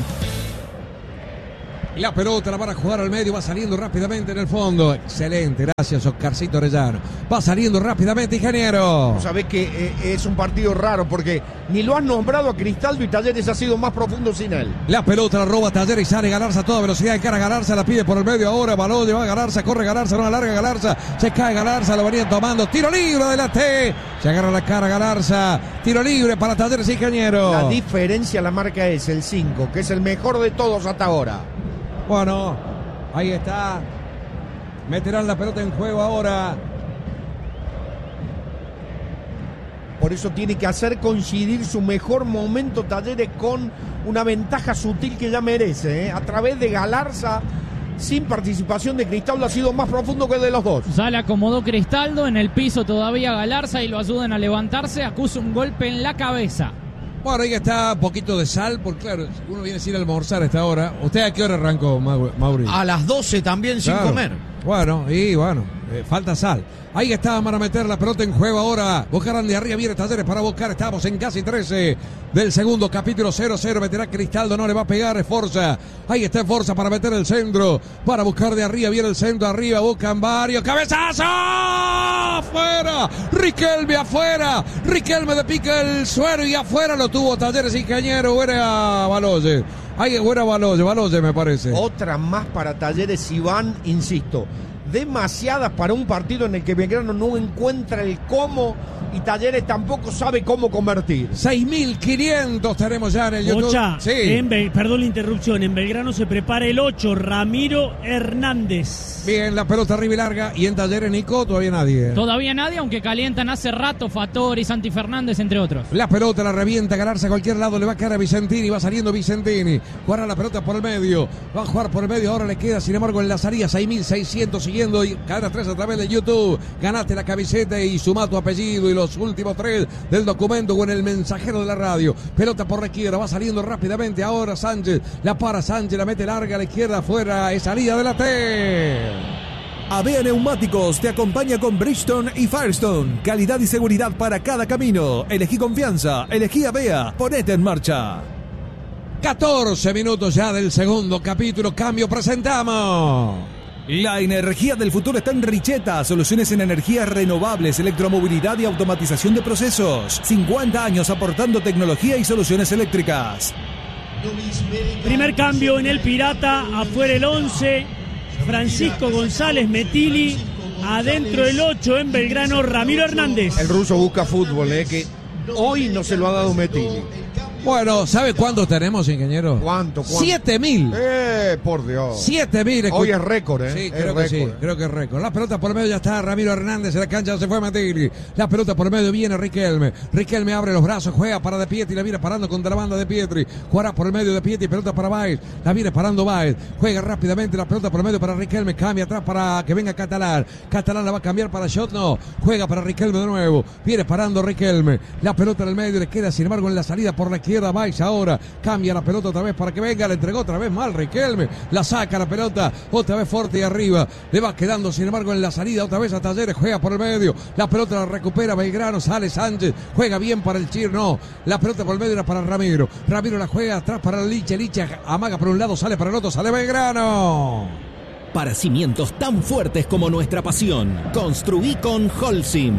La pelota la van a jugar al medio, va saliendo rápidamente en el fondo. Excelente, gracias Oscarcito Orellano. Va saliendo rápidamente, ingeniero. Sabés que eh, es un partido raro porque ni lo han nombrado a Cristaldo y Talleres ha sido más profundo sin él. La pelota la roba Talleres y sale Galarza a toda velocidad. Encara Galarza, la pide por el medio ahora. Baloye va Galarza, corre Galarza, no alarga Galarza. Se cae Galarza, lo venían tomando. Tiro libre de la T. Se agarra la cara Galarza. Tiro libre para Talleres, ingeniero. La diferencia la marca es el cinco, que es el mejor de todos hasta ahora. Bueno, ahí está. Meterán la pelota en juego ahora. Por eso tiene que hacer coincidir su mejor momento Talleres con una ventaja sutil que ya merece, ¿eh? A través de Galarza, sin participación de Cristaldo, ha sido más profundo que el de los dos. Ya le acomodó Cristaldo, en el piso todavía Galarza y lo ayudan a levantarse. Acusa un golpe en la cabeza. Bueno, ahí está un poquito de sal, porque claro, uno viene sin almorzar a esta hora. ¿Usted a qué hora arrancó, Mauri? A las doce también sin Claro. comer. Bueno, y bueno, eh, falta sal. Ahí está para meter la pelota en juego ahora. Buscarán de arriba, viene Talleres para buscar. Estamos en casi trece del segundo capítulo, cero cero. Meterá Cristaldo, no le va a pegar, es Forza. Ahí está Forza para meter el centro. Para buscar de arriba, viene el centro arriba. Buscan varios. ¡Cabezazo! ¡Afuera! Riquelme afuera. Riquelme de pica el suero y afuera lo tuvo Talleres, ingeniero. Buena Baloye. Ahí buena Baloye, Baloye me parece. Otra más para Talleres, Iván, insisto. Demasiadas para un partido en el que Belgrano no encuentra el cómo y Talleres tampoco sabe cómo convertir. seis mil quinientos tenemos ya en el YouTube. Bocha, Sí. en Bel- perdón la interrupción, en Belgrano se prepara el ocho, Ramiro Hernández. Bien, la pelota arriba y larga. Y en Talleres, Nico, todavía nadie. Todavía nadie, aunque calientan hace rato Fattori, Santi Fernández, entre otros. La pelota la revienta, ganarse a cualquier lado, le va a quedar a Vicentini, va saliendo Vicentini, jugará la pelota por el medio, va a jugar por el medio, ahora le queda, sin embargo, en la salida seis mil seiscientos siguiendo y Cadena tres a través de YouTube, ganaste la camiseta y suma tu apellido y los últimos tres del documento o en el mensajero de la radio, pelota por la izquierda, va saliendo rápidamente, ahora Sánchez, la para Sánchez, la mete larga a la izquierda, afuera, es salida de la T. Avea Neumáticos te acompaña con Bridgestone y Firestone. Calidad y seguridad para cada camino. Elegí confianza, elegí Avea. Ponete en marcha. catorce minutos ya del segundo capítulo, cambio, presentamos. La energía del futuro está en Richeta. Soluciones en energías renovables, electromovilidad y automatización de procesos. cincuenta años aportando tecnología y soluciones eléctricas. Primer cambio en el Pirata, afuera el once, Francisco González Metilli, adentro el ocho en Belgrano, Ramiro Hernández. El ruso busca fútbol, eh, que hoy no se lo ha dado Metilli. Bueno, ¿sabe cuántos tenemos, ingeniero? ¿Cuánto? cuánto? Siete mil. Eh, por Dios. Siete mil. Hoy es récord, ¿eh? Sí, Es creo que sí, récord. creo que es récord. La pelota por el medio ya está Ramiro Hernández en la cancha, se fue Metilli. La pelota por el medio viene Riquelme. Riquelme abre los brazos, juega para De Pietri, la viene parando contra la banda de Pietri. Jugará por el medio de Pietri, pelota para Baez. La viene parando Baez. Juega rápidamente la pelota por el medio para Riquelme. Cambia atrás para que venga Catalán. Catalán la va a cambiar para Shot, no. Juega para Riquelme de nuevo. Viene parando Riquelme. La pelota en el medio le queda, sin embargo, en la salida por la izquierda Baez ahora. Cambia la pelota otra vez para que venga, le entregó otra vez mal Riquelme, la saca la pelota, otra vez fuerte y arriba, le va quedando sin embargo en la salida otra vez a Talleres, juega por el medio, la pelota la recupera Belgrano, sale Sánchez, juega bien para el Chir, no, la pelota por el medio era para Ramiro, Ramiro la juega atrás para Liche, Liche amaga por un lado, sale para el otro, sale Belgrano. Para cimientos tan fuertes como nuestra pasión, construí con Holcim.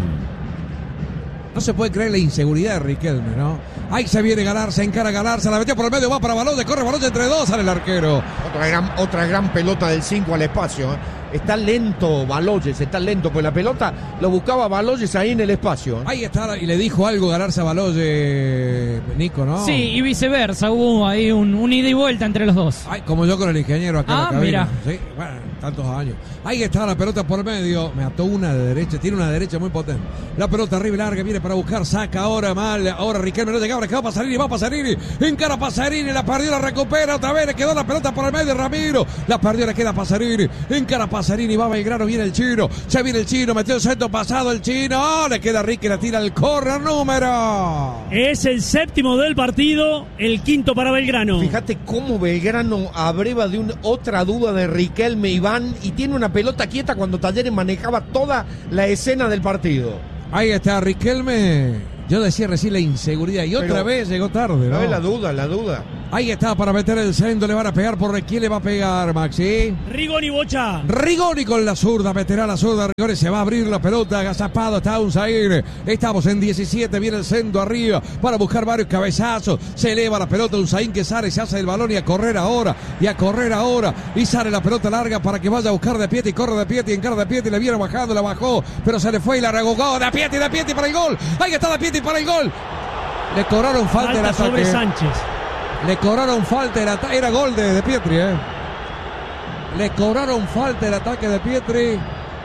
No se puede creer la inseguridad de Riquelme, ¿no? Ahí se viene Galarza, encara Galarza, la metió por el medio, va para Baloye, corre Baloye entre dos, sale el arquero. Otra gran, otra gran pelota del cinco al espacio. ¿eh? está lento Baloyes, está lento, pues la pelota lo buscaba Baloyes ahí en el espacio. Ahí está, y le dijo algo Galarza a Baloyes, Nico, ¿no? Sí, y viceversa, hubo ahí un, un ida y vuelta entre los dos. Ay, como yo con el ingeniero acá Ah, en la cabina. mira. Sí, bueno, tantos años. Ahí está la pelota por medio, me ató una de derecha, tiene una derecha muy potente. La pelota arriba y larga, viene para buscar, saca ahora mal, ahora Riquelme no llegaba, le va Pasarini, va Pasarini, encara Pasarini, la perdió, la recupera otra vez, le quedó la pelota por el medio, Ramiro, la perdió, le queda Pasarini, encara Pasarini, va Belgrano, viene el chino, se viene el chino, metió el centro pasado el chino, oh, le queda Ricky, la tira el córner número. Es el séptimo del partido, el quinto para Belgrano. Fíjate cómo Belgrano abreva de un, otra duda de Riquelme Iván y tiene una pelota quieta cuando Talleres manejaba toda la escena del partido. Ahí está Riquelme. Yo decía recién la inseguridad y otra Pero, vez llegó tarde, ¿no? No es la duda, la duda. Ahí está para meter el centro, le van a pegar por quién le va a pegar, Maxi. Rigoni Bocha. Rigoni con la zurda, meterá la zurda, Rigoni se va a abrir la pelota, agazapado está Unzair. Estamos en diecisiete, viene el centro arriba para buscar varios cabezazos. Se eleva la pelota, Unzair que sale, se hace el balón y a correr ahora, y a correr ahora. Y sale la pelota larga para que vaya a buscar de Pieti, corre de Pieti, encara de Pieti, le viene bajando, la bajó, pero se le fue y la regogó. De Pieti, de Pieti para el gol. Ahí está de Pieti para el gol. Le cobraron falta, Falta el ataque. sobre Sánchez. Le cobraron falta el ataque. Era gol de, de Pietri, ¿eh? Le cobraron falta el ataque de Pietri.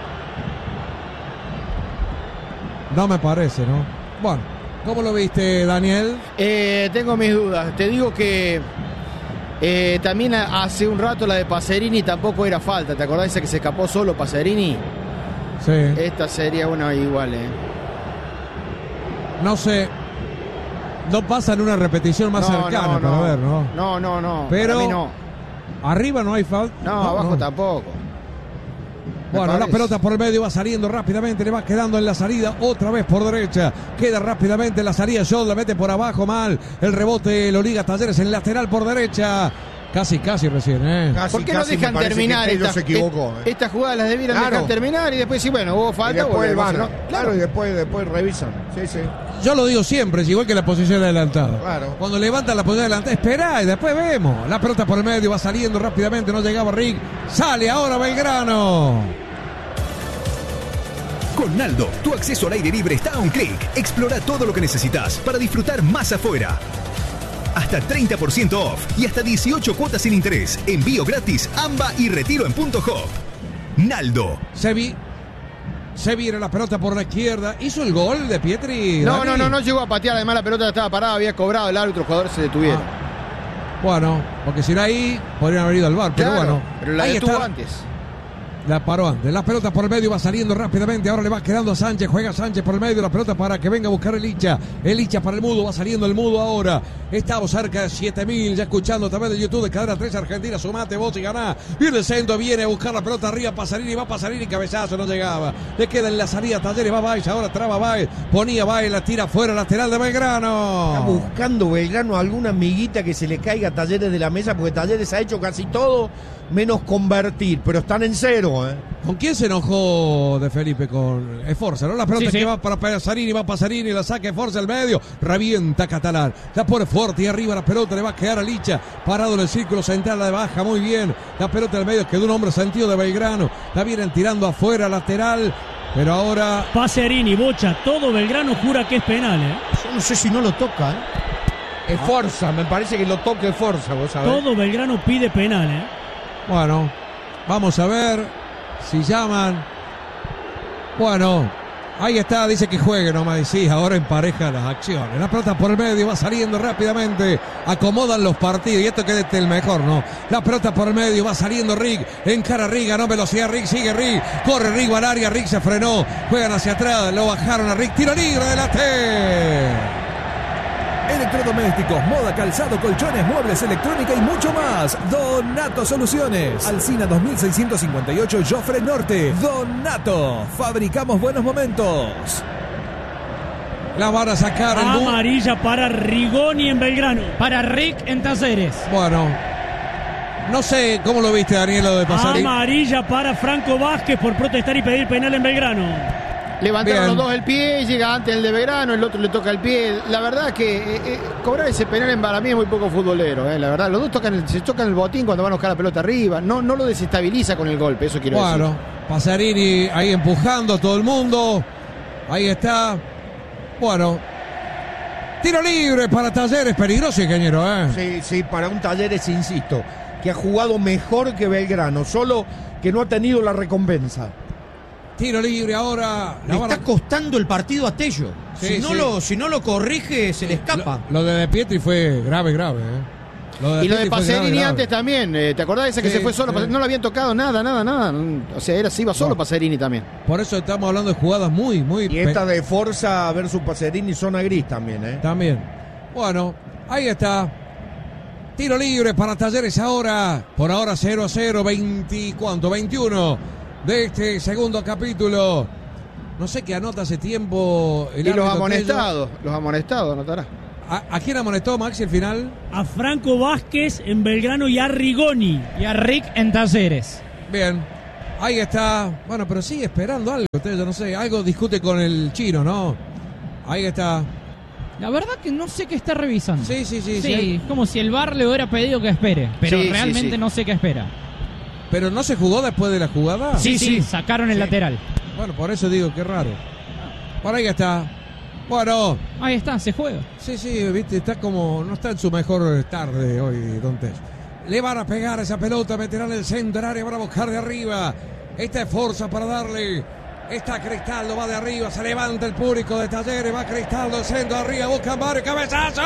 No me parece, ¿no? Bueno, ¿cómo lo viste, Daniel? Eh, tengo mis dudas. Te digo que eh, también hace un rato la de Pacerini tampoco era falta. ¿Te acordás esa que se escapó solo Pacerini? Sí. Esta sería una igual, ¿eh? No sé. No pasa en una repetición más No, cercana no, para no. ver, ¿no? No, no, no. Pero Para mí no. arriba no hay falta. No, abajo tampoco. Me Bueno, la parece. pelota por el medio va saliendo rápidamente, le va quedando en la salida, otra vez por derecha, queda rápidamente en la salida, John la mete por abajo mal, el rebote lo liga Talleres en lateral por derecha. Casi, casi recién, ¿eh? Casi, ¿Por qué no casi me dejan parece terminar que Tello estas se equivocó, eh. Estas jugadas las debieran Claro. dejar terminar y después sí, bueno, hubo Y falta. después el volvemos, V A R. ¿no? Claro, y después, después revisan. Sí, sí. Yo lo digo siempre, es igual que la posición adelantada. Claro. Cuando levantan la posición adelantada, espera y después vemos. La pelota por el medio va saliendo rápidamente, no llegaba Rick. Sale ahora Belgrano. Con Naldo, tu acceso al aire libre está a un clic. Explora todo lo que necesitas para disfrutar más afuera. Hasta treinta por ciento off y hasta dieciocho cuotas sin interés. Envío gratis, AMBA y retiro en punto hop. Naldo. Se, vi, se viene la pelota por la izquierda. ¿Hizo el gol de Pietri? No, Dani? no, no, no llegó a patear. Además, la pelota estaba parada, había cobrado el árbitro, los jugadores se detuvieron. Ah. Bueno, porque si no ahí podrían haber ido al bar, pero Claro, bueno. pero la ahí detuvo está. antes. La paró antes. La pelota por el medio va saliendo rápidamente. Ahora le va quedando a Sánchez. Juega Sánchez por el medio. La pelota para que venga a buscar el Licha. El Licha para el Mudo. Va saliendo el Mudo ahora. Estamos cerca de siete mil. Ya escuchando a través de YouTube de Cadena tres Argentina. Sumate vos y ganá. Viene el centro. Viene a buscar la pelota arriba. Pasarini. Va Pasarini. Cabezazo. No llegaba. Le queda en la salida Talleres. Va Baez. Ahora traba Baez. Ponía Baez. La tira fuera. Lateral de Belgrano. Está buscando Belgrano alguna amiguita que se le caiga a Talleres de la mesa porque Talleres ha hecho casi todo menos convertir, pero están en cero, ¿eh? ¿Con quién se enojó de Felipe? Con Esforza, ¿no? La pelota Sí, que sí. va para Pasarini, va Pasarini, la saca Esforza al medio, revienta Catalán, la pone fuerte y arriba la pelota le va a quedar a Licha, parado en el círculo central, la baja muy bien, la pelota al medio quedó un hombre sentido de Belgrano, la vienen tirando afuera, lateral, pero ahora... Pacerini, Bocha, todo Belgrano jura que es penal, ¿eh? Yo no sé si no lo toca, ¿eh? Es Forza, me parece que lo toque Forza, vos sabés. Todo Belgrano pide penal, ¿eh? Bueno, vamos a ver si llaman. Bueno, ahí está, dice que juegue nomás. Y sí, ahora empareja las acciones. La pelota por el medio va saliendo rápidamente. Acomodan los partidos. Y esto que es el mejor, ¿no? La pelota por el medio va saliendo Rick. Encara Rick, ganó velocidad Rick. Sigue Rick. Corre Rick al área. Rick se frenó. Juegan hacia atrás. Lo bajaron a Rick. Tiro libre de la T. Electrodomésticos, moda, calzado, colchones, muebles, electrónica y mucho más. Donato Soluciones. Alcina dos mil seiscientos cincuenta y ocho, Jofre Norte. Donato. Fabricamos buenos momentos. La van a sacar el bu- Amarilla para Rigoni en Belgrano. Para Rick en Talleres. Bueno, no sé cómo lo viste, Daniel, lo de Pasarini. Amarilla para Franco Vázquez por protestar y pedir penal en Belgrano. Levantaron Bien. los dos el pie, llega antes el de Belgrano, el otro le toca el pie. La verdad que eh, eh, cobrar ese penal en para mí es muy poco futbolero, eh, la verdad. Los dos tocan el, se tocan el botín cuando van a buscar la pelota arriba. No, no lo desestabiliza con el golpe, eso quiero Bueno, decir. Pasarini ahí empujando a todo el mundo. Ahí está. Bueno. Tiro libre para Talleres, peligroso, ingeniero, ¿eh? Sí, sí, para un Talleres, insisto, que ha jugado mejor que Belgrano, solo que no ha tenido la recompensa. Tiro libre ahora. Le está costando el partido a Tello. Sí, si, no sí. lo, si no lo corrige, se le escapa. Lo, lo de De Pietri fue grave, grave, ¿eh? Lo de Y lo de Pietri fue Pacerini grave, grave. antes también, eh, ¿te acordás de ese que Sí, se fue solo? sí. No lo habían tocado nada, nada, nada. O sea, era, se iba solo No. Pacerini también. Por eso estamos hablando de jugadas muy, muy... Y esta de Forza versus Pacerini, zona gris también, ¿eh? También. Bueno, ahí está. Tiro libre para Talleres ahora. Por ahora cero a cero, veinte, ¿cuánto? veintiuno de este segundo capítulo. No sé qué anota hace tiempo el Y los árbitro amonestados, los amonestados, anotará. Tello. ¿A, ¿A quién amonestó Maxi al final? A Franco Vázquez en Belgrano y a Rigoni. Y a Rick en Talleres. Bien. Ahí está. Bueno, pero sigue esperando algo. Tello, no sé. Algo discute con el chino, ¿no? Ahí está. La verdad que no sé qué está revisando. Sí, sí, sí. Sí, sí. como si el V A R le hubiera pedido que espere. Pero Sí, sí, realmente sí. no sé qué espera. ¿Pero no se jugó después de la jugada? Sí, sí, sacaron el lateral. Bueno, por eso digo, qué raro. Por ahí está. Bueno. Ahí está, se juega. Sí, sí, viste, está como, no está en su mejor tarde hoy, Don Tello. Le van a pegar esa pelota, meterán el centro del área para buscar de arriba. Esta es Forza para darle. Está Cristaldo, va de arriba, se levanta el público de Talleres, va Cristaldo, el centro de arriba, busca Mario, cabezazo.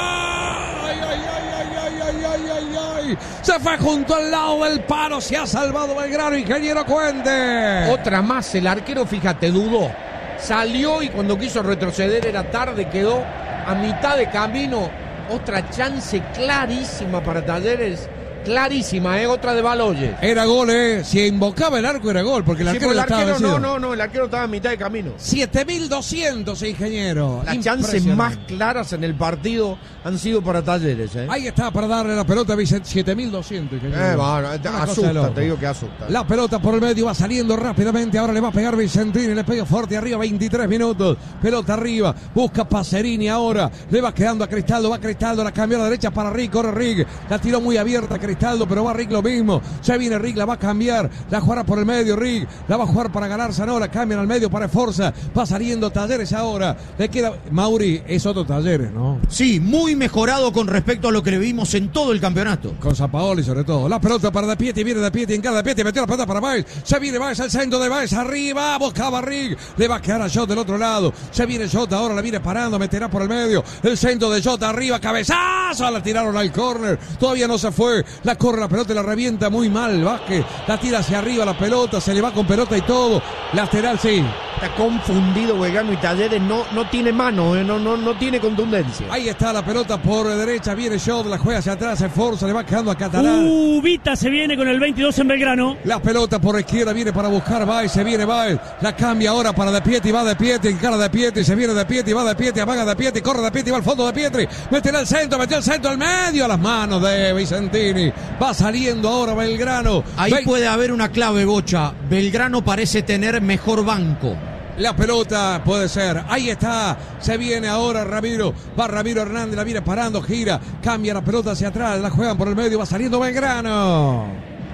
¡Ay, ay, ay, ay, ay, ay, ay, ay, ay! Se fue junto al lado del palo, se ha salvado Belgrano, ingeniero Cuente. Otra más, el arquero, fíjate, dudó. Salió y cuando quiso retroceder era tarde, quedó a mitad de camino. Otra chance clarísima para Talleres. Clarísima, ¿eh? Otra de Baloyes. Era gol, ¿eh? Si invocaba el arco era gol, porque el Sí, arquero pero ya el estaba arquero vencido. no, no, no, el arquero estaba a mitad de camino. siete mil doscientos, ingeniero. Las chances Impresionante. más claras en el partido han sido para Talleres, ¿eh? Ahí está para darle la pelota a Vicente, siete mil doscientos. Eh, bueno, Una cosa de asusta, loco. te digo que asusta. La pelota por el medio va saliendo rápidamente. Ahora le va a pegar Vicentini. Le pega fuerte arriba. veintitrés minutos. Pelota arriba. Busca Pacerini ahora. Le va quedando a Cristaldo. Va Cristaldo. La cambió a la derecha para Rick. Corre Rick. La tiró muy abierta Cristaldo. Pero va Rick lo mismo. Ya viene Rick. La va a cambiar. La jugará por el medio Rick. La va a jugar para Galarza. No, la cambian al medio para Forza. Va saliendo Talleres ahora. Le queda. Mauri es otro Talleres, ¿no? Sí, muy mejorado con respecto a lo que le vimos en todo el campeonato. Con Sampaoli sobre todo. La pelota para De Pietri, viene De Pietri, encara De Pietri, metió la pelota para Baez. Se viene Baez al centro de Baez, arriba, buscaba Rick. Le va a quedar a Jota del otro lado. Se viene Jota, ahora la viene parando, meterá por el medio. El centro de Jota arriba, cabezazo. La tiraron al córner. Todavía no se fue. La corre la pelota y la revienta muy mal. Vázquez la tira hacia arriba la pelota, se le va con pelota y todo. Lateral, sí. Está confundido Belgrano y Talleres, no, no tiene mano, ¿eh? no, no, no tiene contundencia. Ahí está la pelota por derecha, viene Jota, la juega hacia atrás, se forza, le va quedando a Catalán. Ubita se viene con el veintidós en Belgrano. La pelota por izquierda viene para buscar Baez, se viene Baez, la cambia ahora para De Pietri, va De Pietri, encara De Pietri, se viene De Pietri, va De Pietri, amaga De Pietri, corre De Pietri, va al fondo De Pietri, mete al centro, metió el centro al medio, a las manos de Vicentini, va saliendo ahora Belgrano. Ahí Ve- puede haber una clave, Bocha. Belgrano parece tener mejor banco. La pelota puede ser, ahí está, se viene ahora Ramiro, va Ramiro Hernández, la viene parando, gira, cambia la pelota hacia atrás, la juegan por el medio, va saliendo Belgrano.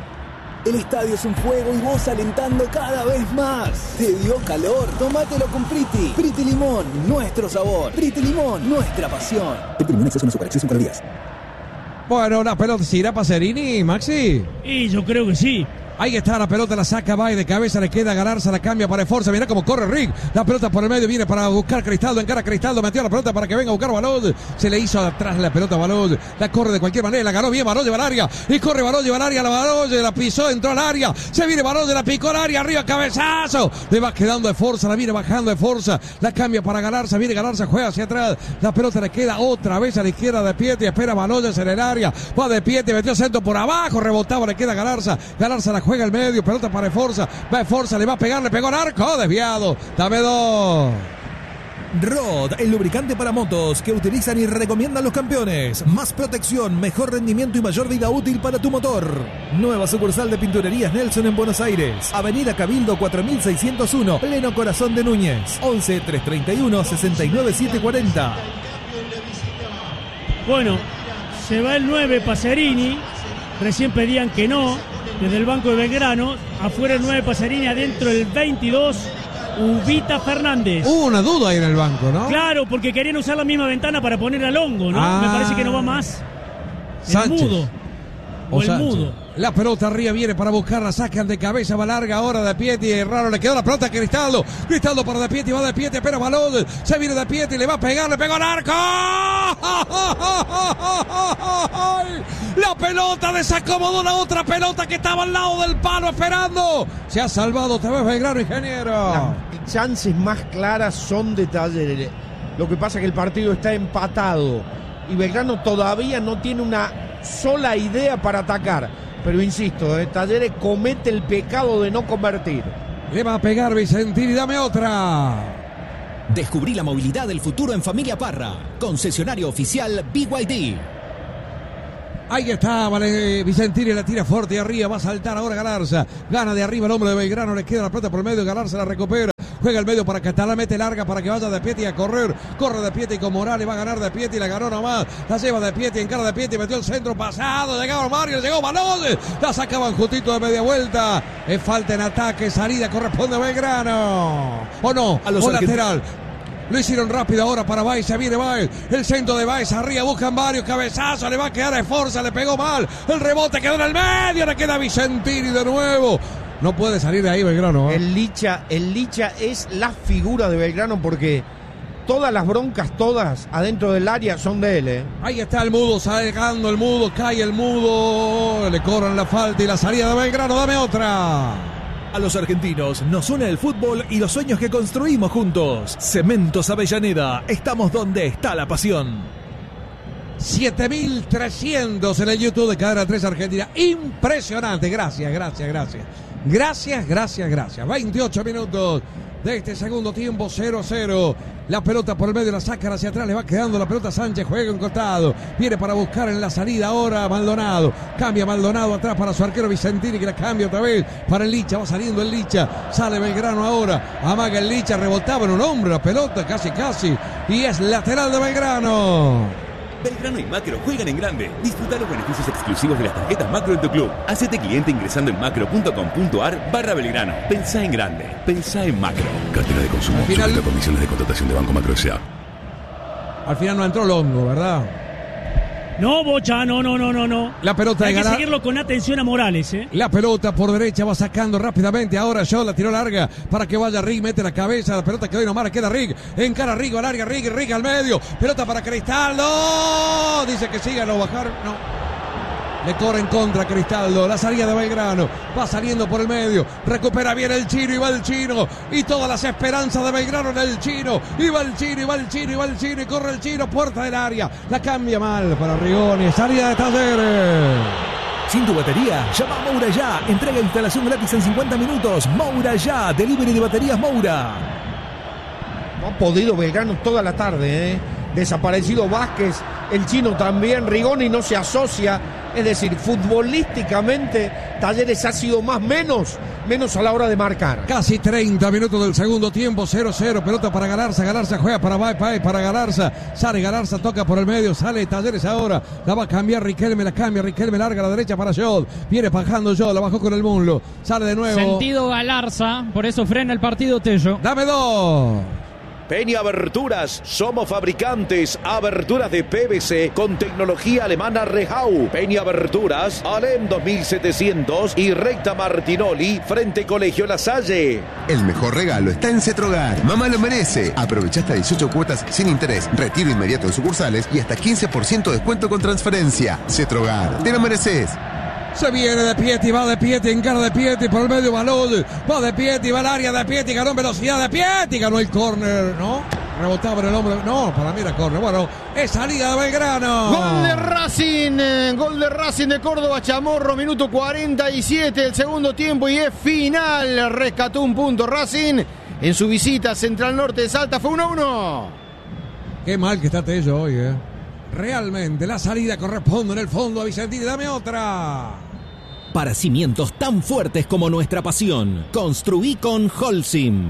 El estadio es un fuego y vos alentando cada vez más. ¿Te dio calor? Tómatelo con Priti. Priti Limón, nuestro sabor. Priti Limón, nuestra pasión. Priti Limón, exceso en azúcar, exceso en calorías. Bueno, la pelota se irá Pacerini, Maxi. Y yo creo que sí. Ahí está la pelota, la saca Baez de cabeza, le queda a Galarza, la cambia para Forza, mira cómo corre Rick, la pelota por el medio, viene para buscar Cristaldo, encara a Cristaldo, metió la pelota para que venga a buscar Balón, se le hizo atrás la pelota a Balón, la corre de cualquier manera, la ganó bien Balón, lleva al área, y corre Balón, lleva al área, la Balón, la pisó, entró al área, se viene Balón, la picó al área, arriba, cabezazo, le va quedando de Forza, la viene bajando de Forza, la cambia para Galarza, viene Galarza, juega hacia atrás, la pelota le queda otra vez a la izquierda de Pietri, espera Balón en el área, va de Pietri, metió el centro por abajo, rebotaba, le queda a Galarza, Galarza la juega al medio, pelota para Forza, va Forza, le va a pegar, le pegó al arco, desviado, dame dos. Rod, el lubricante para motos que utilizan y recomiendan los campeones. Más protección, mejor rendimiento y mayor vida útil para tu motor. Nueva sucursal de Pinturerías Nelson en Buenos Aires. Avenida Cabildo cuatro mil seiscientos uno, pleno corazón de Núñez. once, trescientos treinta y uno, sesenta y nueve, setecientos cuarenta. Bueno, se va el nueve Pacerini. Recién pedían que no. Desde el banco de Belgrano. Afuera el nueve Pacerini, adentro el veintidós. Ubita Fernández. Hubo una duda ahí en el banco, ¿no? Claro, porque querían usar la misma ventana para poner al hongo, ¿no? Ah. Me parece que no va más. El Sánchez. mudo. O, O el Sánchez. mudo. La pelota arriba viene para buscarla, sacan de cabeza, va larga ahora de Pieti, raro, le quedó la pelota a Cristaldo, Cristaldo para de Pieti, va de Pieti, pero balón, se viene de Pieti, le va a pegar, le pegó al arco. La pelota desacomodó la otra pelota que estaba al lado del palo esperando. Se ha salvado otra vez Belgrano, ingeniero. Las chances más claras son de Talleres. Lo que pasa es que el partido está empatado y Belgrano todavía no tiene una sola idea para atacar. Pero insisto, eh, Talleres comete el pecado de no convertir. Le va a pegar Vicentini, dame otra. Descubrí la movilidad del futuro en Familia Parra. Concesionario oficial B Y D. Ahí está, vale, Vicentini la tira fuerte arriba, va a saltar ahora Galarza. Gana de arriba el hombre de Belgrano, le queda la pelota por el medio, Galarza la recupera. Juega el medio para Catalán, mete larga para que vaya de Pieti a correr. Corre de Pieti con Morales, va a ganar de Pieti, la ganó nomás. La lleva de Pieti, encara de Pieti, metió el centro pasado. Llegaba Mario, llegó balón. La sacaban justito de media vuelta. Es falta en ataque, salida, corresponde a Belgrano. ¿O no? A los o argent- lateral. Lo hicieron rápido ahora para Baez, se viene Baez, el centro de Baez, arriba buscan varios cabezazos, le va a quedar a Esforza, le pegó mal, el rebote quedó en el medio, le queda Vicentini de nuevo. No puede salir de ahí Belgrano. ¿eh? El Licha, el Licha es la figura de Belgrano porque todas las broncas, todas adentro del área son de él. ¿eh? Ahí está el mudo, sacando el mudo, cae el mudo, le cobran la falta y la salida de Belgrano, dame otra. A los argentinos nos une el fútbol y los sueños que construimos juntos. Cementos Avellaneda, estamos donde está la pasión. siete mil trescientos en el YouTube de Cadena tres Argentina. Impresionante, gracias, gracias, gracias. Gracias, gracias, gracias. veintiocho minutos de este segundo tiempo, cero cero. La pelota por el medio, la sacan hacia atrás, le va quedando la pelota Sánchez, juega en costado. Viene para buscar en la salida ahora Maldonado. Cambia Maldonado atrás para su arquero Vicentini, que la cambia otra vez para el Licha. Va saliendo el Licha, sale Belgrano ahora. Amaga el Licha, rebotaba en un hombre la pelota, casi casi. Y es lateral de Belgrano. Belgrano y Macro juegan en grande. Disfruta los beneficios exclusivos de las tarjetas Macro en tu club. Hacete cliente ingresando en macro punto com punto ar barra Belgrano. Pensá en grande. Pensá en Macro. Cartera de consumo. Al final- Sujeta a condiciones de contratación de Banco Macro S A. Al final no entró Longo, ¿verdad? No, Bocha, no, no, no, no, no. La pelota Hay de que Galar- seguirlo con atención a Morales, ¿eh? La pelota por derecha va sacando rápidamente. Ahora Shaw la tiró larga para que vaya Rig. Mete la cabeza. La pelota quedó ahí nomás. Queda Rig. Encara Rig. Va larga. Rig. Rig al medio. Pelota para Cristaldo. Dice que siga. No bajar. No. Le corre en contra Cristaldo. La salida de Belgrano. Va saliendo por el medio. Recupera bien el chino. Y va el chino. Y todas las esperanzas de Belgrano en el chino. Y va el chino. Y va el chino. Y va el chino. Y corre el chino. Puerta del área. La cambia mal para Rigoni. Salida de Talleres. Sin tu batería, llama a Moura Ya. Entrega e instalación gratis en cincuenta minutos. Moura Ya, delivery de baterías Moura. No ha podido Belgrano toda la tarde. ¿eh? Desaparecido Vázquez, el chino también. Rigoni no se asocia. Es decir, futbolísticamente Talleres ha sido más menos, menos a la hora de marcar. Casi treinta minutos del segundo tiempo, cero cero, pelota para Galarza, Galarza juega para Baez, para Galarza, sale Galarza, toca por el medio, sale Talleres ahora, la va a cambiar Riquelme, la cambia, Riquelme larga a la derecha para Jod, viene bajando Jod, la bajó con el muslo, sale de nuevo. Sentido Galarza, por eso frena el partido Tello. Dame dos. Peña Aberturas, somos fabricantes, aberturas de P V C con tecnología alemana Rehau. Peña Aberturas, Alem dos mil setecientos y Recta Martinoli, frente Colegio La Salle. El mejor regalo está en Cetrogar. Mamá lo merece. Aprovecha hasta dieciocho cuotas sin interés, retiro inmediato en sucursales y hasta quince por ciento de descuento con transferencia. Cetrogar, te lo mereces. Se viene de Pieti, va de Pieti, encara de Pieti, por el medio balón, va de Pieti, va al área de Pieti, ganó en velocidad de Pieti, ganó el córner, ¿no? rebotaba en el hombro. No, para mí era córner. Bueno, es salida de Belgrano. Gol de Racing, eh, gol de Racing de Córdoba, Chamorro, minuto cuarenta y siete del segundo tiempo y es final. Rescató un punto Racing en su visita a Central Norte de Salta, fue uno a uno. Qué mal que está Tello hoy, eh. Realmente la salida corresponde en el fondo a Vicentini. Dame otra. Para cimientos tan fuertes como nuestra pasión, construí con Holcim.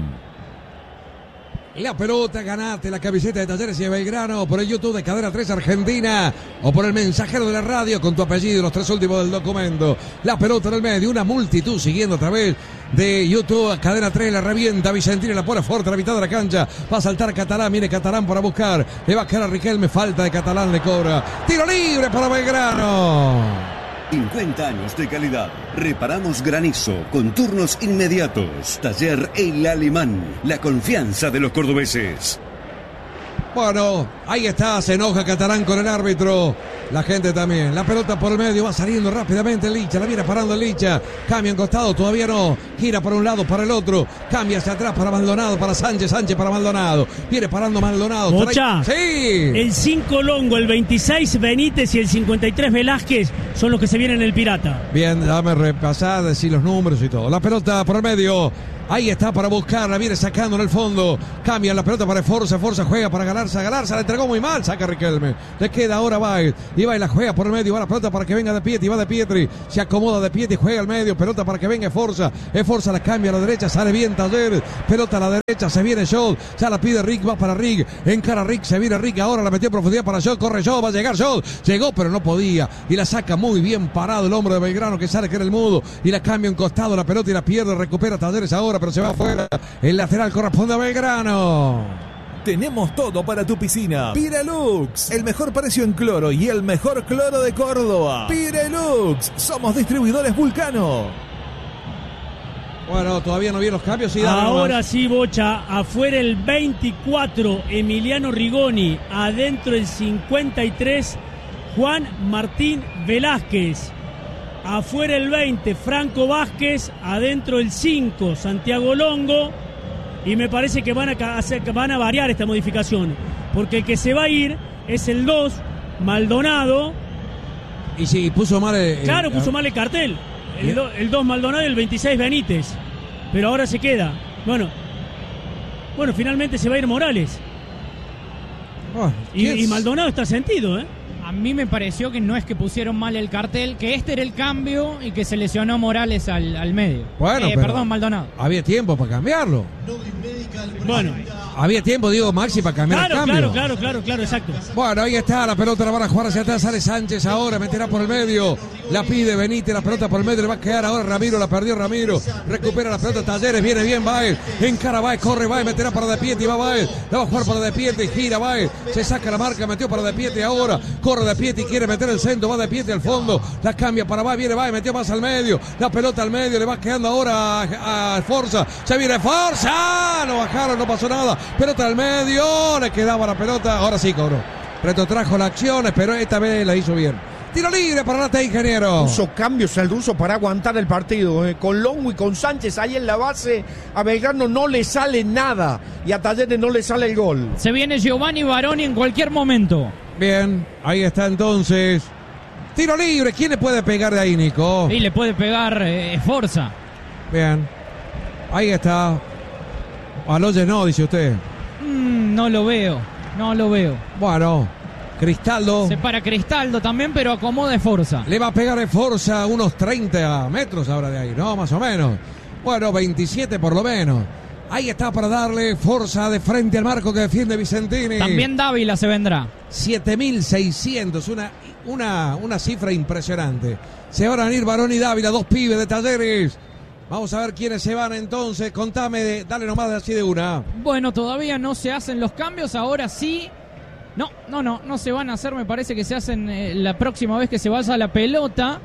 La pelota, ganate la camiseta de Talleres y de Belgrano por el YouTube de Cadena tres Argentina o por el mensajero de la radio con tu apellido y los tres últimos del documento. La pelota en el medio, una multitud siguiendo a través de YouTube. Cadena tres la revienta, Vicentini la pone fuerte a la mitad de la cancha. Va a saltar Catalán, viene Catalán para buscar. Le va a quedar a Riquelme, falta de Catalán, le cobra. Tiro libre para Belgrano. cincuenta años de calidad. Reparamos granizo con turnos inmediatos. Taller El Alemán. La confianza de los cordobeses. Bueno, ahí está, se enoja Catalán con el árbitro. La gente también. La pelota por el medio, va saliendo rápidamente el Licha. La viene parando el Licha. Cambia en costado, todavía no. Gira para un lado, para el otro. Cambia hacia atrás para Maldonado, para Sánchez. Sánchez para Maldonado. Viene parando Maldonado. Bocha. Sí. El cinco Longo, el veintiséis Benítez y el cincuenta y tres Velázquez son los que se vienen en el Pirata. Bien, dame repasar, decir los números y todo. La pelota por el medio. Ahí está para buscarla, viene sacando en el fondo. Cambia la pelota para Forza, Forza juega para Galarza, Galarza la entregó muy mal, saca Riquelme. Le queda ahora Baez, y Baez la juega por el medio, va la pelota para que venga De Pietri, va De Pietri, se acomoda De Pietri, juega al medio, pelota para que venga Forza, es Forza, la cambia a la derecha, sale bien Talleres, pelota a la derecha, se viene Scholl, ya la pide Rick, va para Rick, encara Rick, se viene Rick, ahora la metió en profundidad para Scholl, corre Scholl, va a llegar Scholl, llegó pero no podía, y la saca muy bien parado el hombre de Belgrano que sale que era el mudo, y la cambia en costado, la pelota y la pierde, recupera Talleres ahora, pero se va afuera. El lateral corresponde a Belgrano. Tenemos todo para tu piscina. Pirelux, el mejor precio en cloro y el mejor cloro de Córdoba. Pirelux, somos distribuidores Vulcano. Bueno, todavía no vi los cambios. Sí, ahora sí, Bocha. Afuera el veinticuatro, Emiliano Rigoni. Adentro el cincuenta y tres, Juan Martín Velázquez. Afuera el veinte, Franco Vázquez. Adentro el cinco, Santiago Longo. Y me parece que van a, hacer, van a variar esta modificación. Porque el que se va a ir es el dos, Maldonado. Y sí, puso mal el... Claro, puso mal el cartel. El, do, el dos Maldonado y el veintiséis Benítez. Pero ahora se queda. Bueno, bueno, finalmente se va a ir Morales. Oh, y, y Maldonado está sentido, ¿eh? A mí me pareció que no es que pusieron mal el cartel, que este era el cambio y que se lesionó Morales al, al medio. Bueno, eh, perdón, Maldonado. Había tiempo para cambiarlo. Bueno. Había tiempo, digo, Maxi, para cambiar claro, el cambio. Claro, claro, claro, claro, exacto. Bueno, ahí está, la pelota la van a jugar hacia atrás, sale Sánchez ahora, meterá por el medio, la pide Benítez, la pelota por el medio, le va a quedar ahora Ramiro, la perdió Ramiro, recupera la pelota Talleres, viene bien Baez, encara Baez, corre Baez, meterá para De Pietri, va Baez, la va a jugar para De Pietri, gira Baez, se saca la marca, metió para De Pietri ahora, corre De Pietri, quiere meter el centro, va De Pietri al fondo, la cambia para Baez, viene Baez, metió más al medio, la pelota al medio, le va quedando ahora a, a Forza, se viene Forza, no bajaron, no pasó nada, pelota al medio, le quedaba la pelota, ahora sí cobró. Retrotrajo la acción, pero esta vez la hizo bien. Tiro libre para Lata, ingeniero. Puso cambios el ruso para aguantar el partido. Eh. Con Longo y con Sánchez ahí en la base, a Belgrano no le sale nada y a Talleres no le sale el gol. Se viene Giovanni Baroni en cualquier momento. Bien, ahí está entonces. Tiro libre, ¿quién le puede pegar de ahí, Nico? Y le puede pegar eh, Forza. Bien, ahí está. Aloye no, dice usted. Mm, no lo veo, no lo veo. Bueno, Cristaldo. Se para Cristaldo también, pero acomoda de Forza. Le va a pegar de Forza unos treinta metros ahora de ahí, ¿no? Más o menos. Bueno, veintisiete por lo menos. Ahí está para darle Forza de frente al marco que defiende Vicentini. También Dávila se vendrá. siete mil seiscientos, una, una, una cifra impresionante. Se van a venir Barón y Dávila, dos pibes de Talleres. Vamos a ver quiénes se van entonces. Contame, dale nomás de así de una. Bueno, todavía no se hacen los cambios. Ahora sí. No, no, no, no se van a hacer. Me parece que se hacen eh, la próxima vez que se vaya la pelota.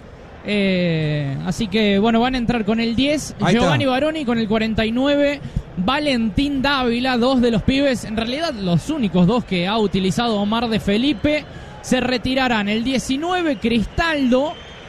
Eh, así que, bueno, van a entrar con el diez, ahí Giovanni está. Baroni, con el cuarenta y nueve, Valentín Dávila, dos de los pibes. En realidad, los únicos dos que ha utilizado Omar de Felipe. Se retirarán el diecinueve, Cristaldo.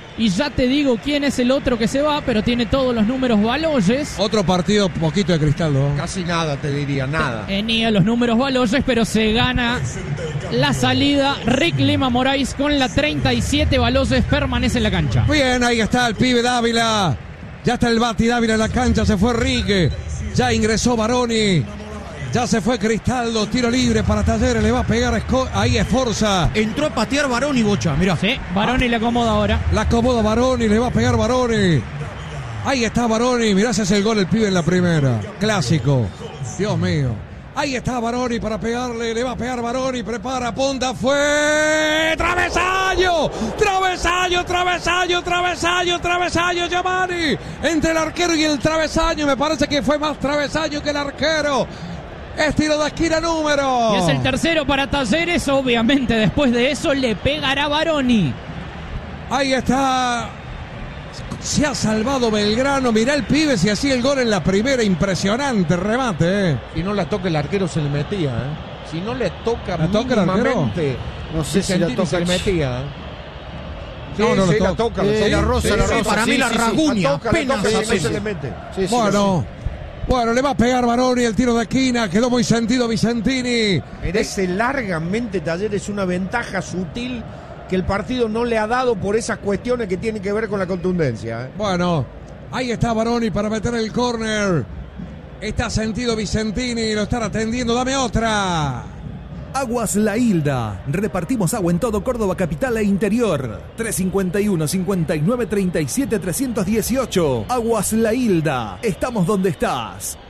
Y ya te digo quién es el otro que se va, pero tiene todos los números Baloyes. Otro partido poquito de Cristaldo. Casi nada, te diría, nada. Tenía los números Baloyes, pero se gana la salida. Rick Lima Moraes con la treinta y siete. Baloyes permanece en la cancha. Bien, ahí está el pibe Dávila. Ya está el Bati Dávila en la cancha. Se fue Rique. Ya ingresó Baroni. Ya se fue Cristaldo, tiro libre para Talleres, le va a pegar a Esco- ahí es Forza. Entró a patear Baroni, Bocha, mirá. Sí, Baroni le acomoda ahora. La acomoda Baroni, le va a pegar Baroni. Ahí está Baroni, mirá si hace el gol el pibe en la primera. Clásico, Dios mío. Ahí está Baroni para pegarle, le va a pegar Baroni, prepara, punta, fue... ¡Travesaño! ¡Travesaño, travesaño, travesaño, travesaño, Giovanni! Entre el arquero y el travesaño, me parece que fue más travesaño que el arquero. Es tiro de esquina número. Y es el tercero para Talleres. Obviamente después de eso le pegará Baroni. Ahí está. Se ha salvado Belgrano. Mirá el pibe si hacía el gol en la primera. Impresionante remate. Eh. Si no la toca el arquero se le metía. ¿eh? Si no le toca ¿La toca el arquero? No sé si la toca. Se le metía. Sí, no, no sí, la la toca. Eh, la rosa, sí, la sí, rosa. para sí, mí la sí, rasguña. Sí, la toca, Apenas la toca, se no se le mete. Sí, sí, bueno. sí. Bueno, le va a pegar Baroni el tiro de esquina. Quedó muy sentido Vicentini. Merece largamente Talleres una ventaja sutil que el partido no le ha dado por esas cuestiones que tienen que ver con la contundencia. ¿eh? Bueno, ahí está Baroni para meter el córner. Está sentido Vicentini. Lo están atendiendo. Dame otra. Aguas La Hilda. Repartimos agua en todo Córdoba capital e interior. tres cinco uno, cincuenta y nueve, treinta y siete, trescientos dieciocho. Aguas La Hilda. Estamos donde estás.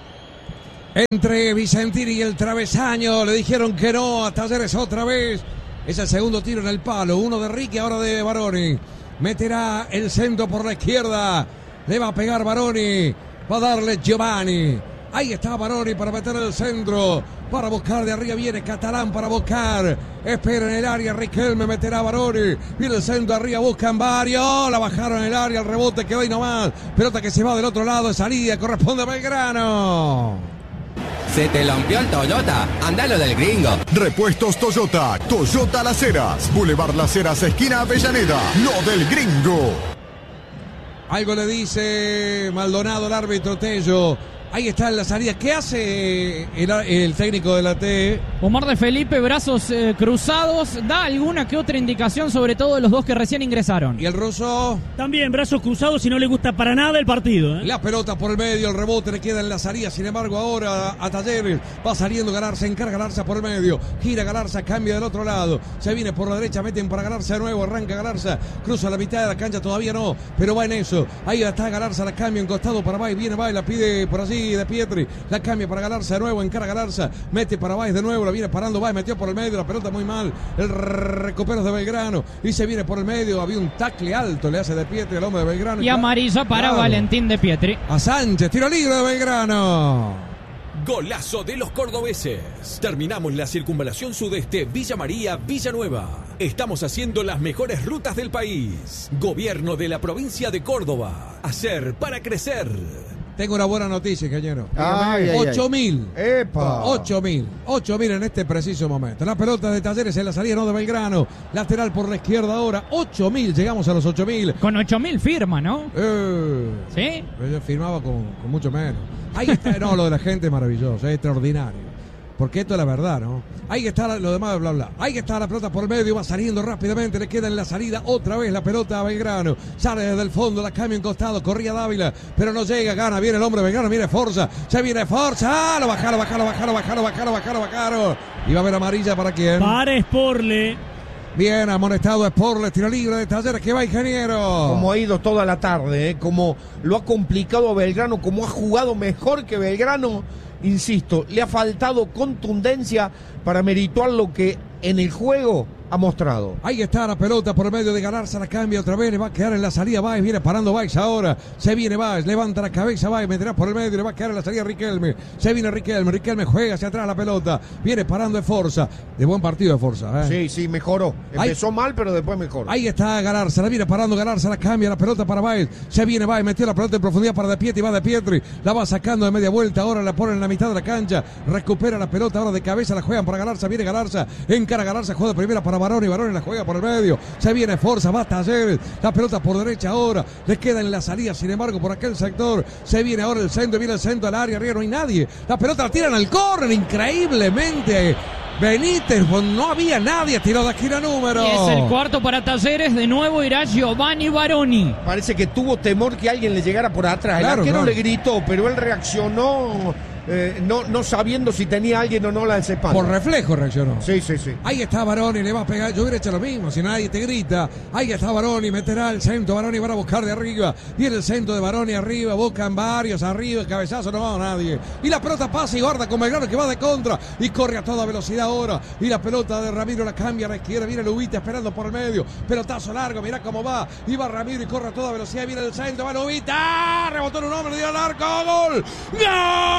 Entre Vicentini y el travesaño. Le dijeron que no a Talleres otra vez. Es el segundo tiro en el palo. Uno de Ricky, ahora de Baroni. Meterá el centro por la izquierda. Le va a pegar Baroni. Va a darle Giovanni. Ahí está Baroni para meter el centro. Para buscar de arriba viene Catalán para buscar. Espera en el área. Riquelme meterá a Baroni. Viene el centro arriba. Buscan varios. La bajaron en el área. El rebote quedó ahí nomás. Pelota que se va del otro lado. Salida. Corresponde a Belgrano. Se te lampió el Toyota. Andalo del gringo. Repuestos Toyota. Toyota Las Heras. Boulevard Las Heras, esquina Avellaneda. Lo del gringo. Algo le dice Maldonado, el árbitro Tello. Ahí está en la salida. ¿Qué hace el, el técnico de la T? Omar de Felipe, brazos eh, cruzados. Da alguna que otra indicación, sobre todo de los dos que recién ingresaron. ¿Y el ruso? También brazos cruzados y no le gusta para nada el partido. ¿eh? La pelota por el medio, el rebote le queda en la salida. Sin embargo, ahora a Talleres va saliendo Galarza, encarga Galarza por el medio. Gira Galarza, cambia del otro lado. Se viene por la derecha, meten para Galarza de nuevo. Arranca Galarza, cruza la mitad de la cancha, todavía no, pero va en eso. Ahí está Galarza, la cambia en costado para Bay. Viene Bay, la pide por allí de Pietri, la cambia para Galarza de nuevo, encara Galarza, mete para Baez de nuevo, la viene parando Baez, metió por el medio, la pelota muy mal, el recupero de Belgrano y se viene por el medio, había un tacle alto, le hace de Pietri al hombre de Belgrano. Y amarilla para claro. Valentín de Pietri. A Sánchez, tiro libre de Belgrano. Golazo de los cordobeses. Terminamos la circunvalación sudeste Villa María, Villanueva. Estamos haciendo las mejores rutas del país. Gobierno de la provincia de Córdoba. Hacer para crecer. Tengo una buena noticia, ingeniero. Ay, ay, ocho mil. ¡Epa! ocho mil. ocho mil en este preciso momento. La pelota de Talleres en la salida, no de Belgrano. Lateral por la izquierda ahora. ocho mil. Llegamos a los ocho mil. Con ocho mil firma, ¿no? Eh, ¿Sí? Yo firmaba con, con mucho menos. Ahí está. No, lo de la gente es maravilloso. Es extraordinario. Porque esto es la verdad, ¿no? Ahí está lo demás, bla, bla. Ahí está la pelota por el medio, va saliendo rápidamente, le queda en la salida otra vez la pelota a Belgrano. Sale desde el fondo, la cambia en costado, corría Dávila, pero no llega, gana, viene el hombre de Belgrano, viene Forza, se viene Forza, ¡ah! Lo bajaron, bajaron, bajaron, bajaron, bajaron, bajaron, bajaron. Y va a haber amarilla para quién. Para Sporle. Bien, amonestado Sporle, tiro libre de Talleres, que va ingeniero. Como ha ido toda la tarde, ¿eh? Como lo ha complicado a Belgrano, como ha jugado mejor que Belgrano. Insisto, le ha faltado contundencia para merituar lo que en el juego ha mostrado. Ahí está la pelota por el medio de Galarza, la cambia otra vez, le va a quedar en la salida Baez, viene parando Baez ahora, se viene Baez, levanta la cabeza Baez, meterá por el medio, le va a quedar en la salida Riquelme, se viene Riquelme, Riquelme juega hacia atrás la pelota, viene parando de Forza, de buen partido de Forza. ¿eh? Sí, sí, mejoró, empezó ahí, mal pero después mejoró. Ahí está Galarza, la viene parando Galarza, la cambia la pelota para Baez, se viene Baez, metió la pelota en profundidad para De Pietri, va De Pietri, la va sacando de media vuelta, ahora la pone en la mitad de la cancha, recupera la pelota ahora de cabeza, la juegan para Galarza, viene Galarza, encara Galarza, juega de primera para para Baroni, Baroni la juega por el medio, se viene Forza, va Talleres, la pelota por derecha ahora, le queda en la salida, sin embargo por aquel sector, se viene ahora el centro, viene el centro al área, arriba no hay nadie, la pelota la tiran al córner, increíblemente, Benítez, no había nadie, tiró de esquina número. Y es el cuarto para Talleres, de nuevo irá Giovanni Baroni. Parece que tuvo temor que alguien le llegara por atrás, Claro, el arquero claro. le gritó, pero él reaccionó eh, no, no sabiendo si tenía alguien o no la espalda. Por reflejo reaccionó. Sí, sí, sí. Ahí está Baroni, le va a pegar. Yo hubiera hecho lo mismo, si nadie te grita. Ahí está Baroni, meterá el centro. Baroni va a buscar de arriba. Viene el centro de Baroni arriba, buscan varios arriba. El cabezazo no va a nadie. Y la pelota pasa y guarda con Belgrano que va de contra. Y corre a toda velocidad ahora. Y la pelota de Ramiro la cambia a la izquierda. Viene Lubita esperando por el medio. Pelotazo largo, mirá cómo va. Y va Ramiro y corre a toda velocidad. Viene el centro, va Lubita. Rebotó en un hombre, le dio al arco. ¡Gol! ¡Gol!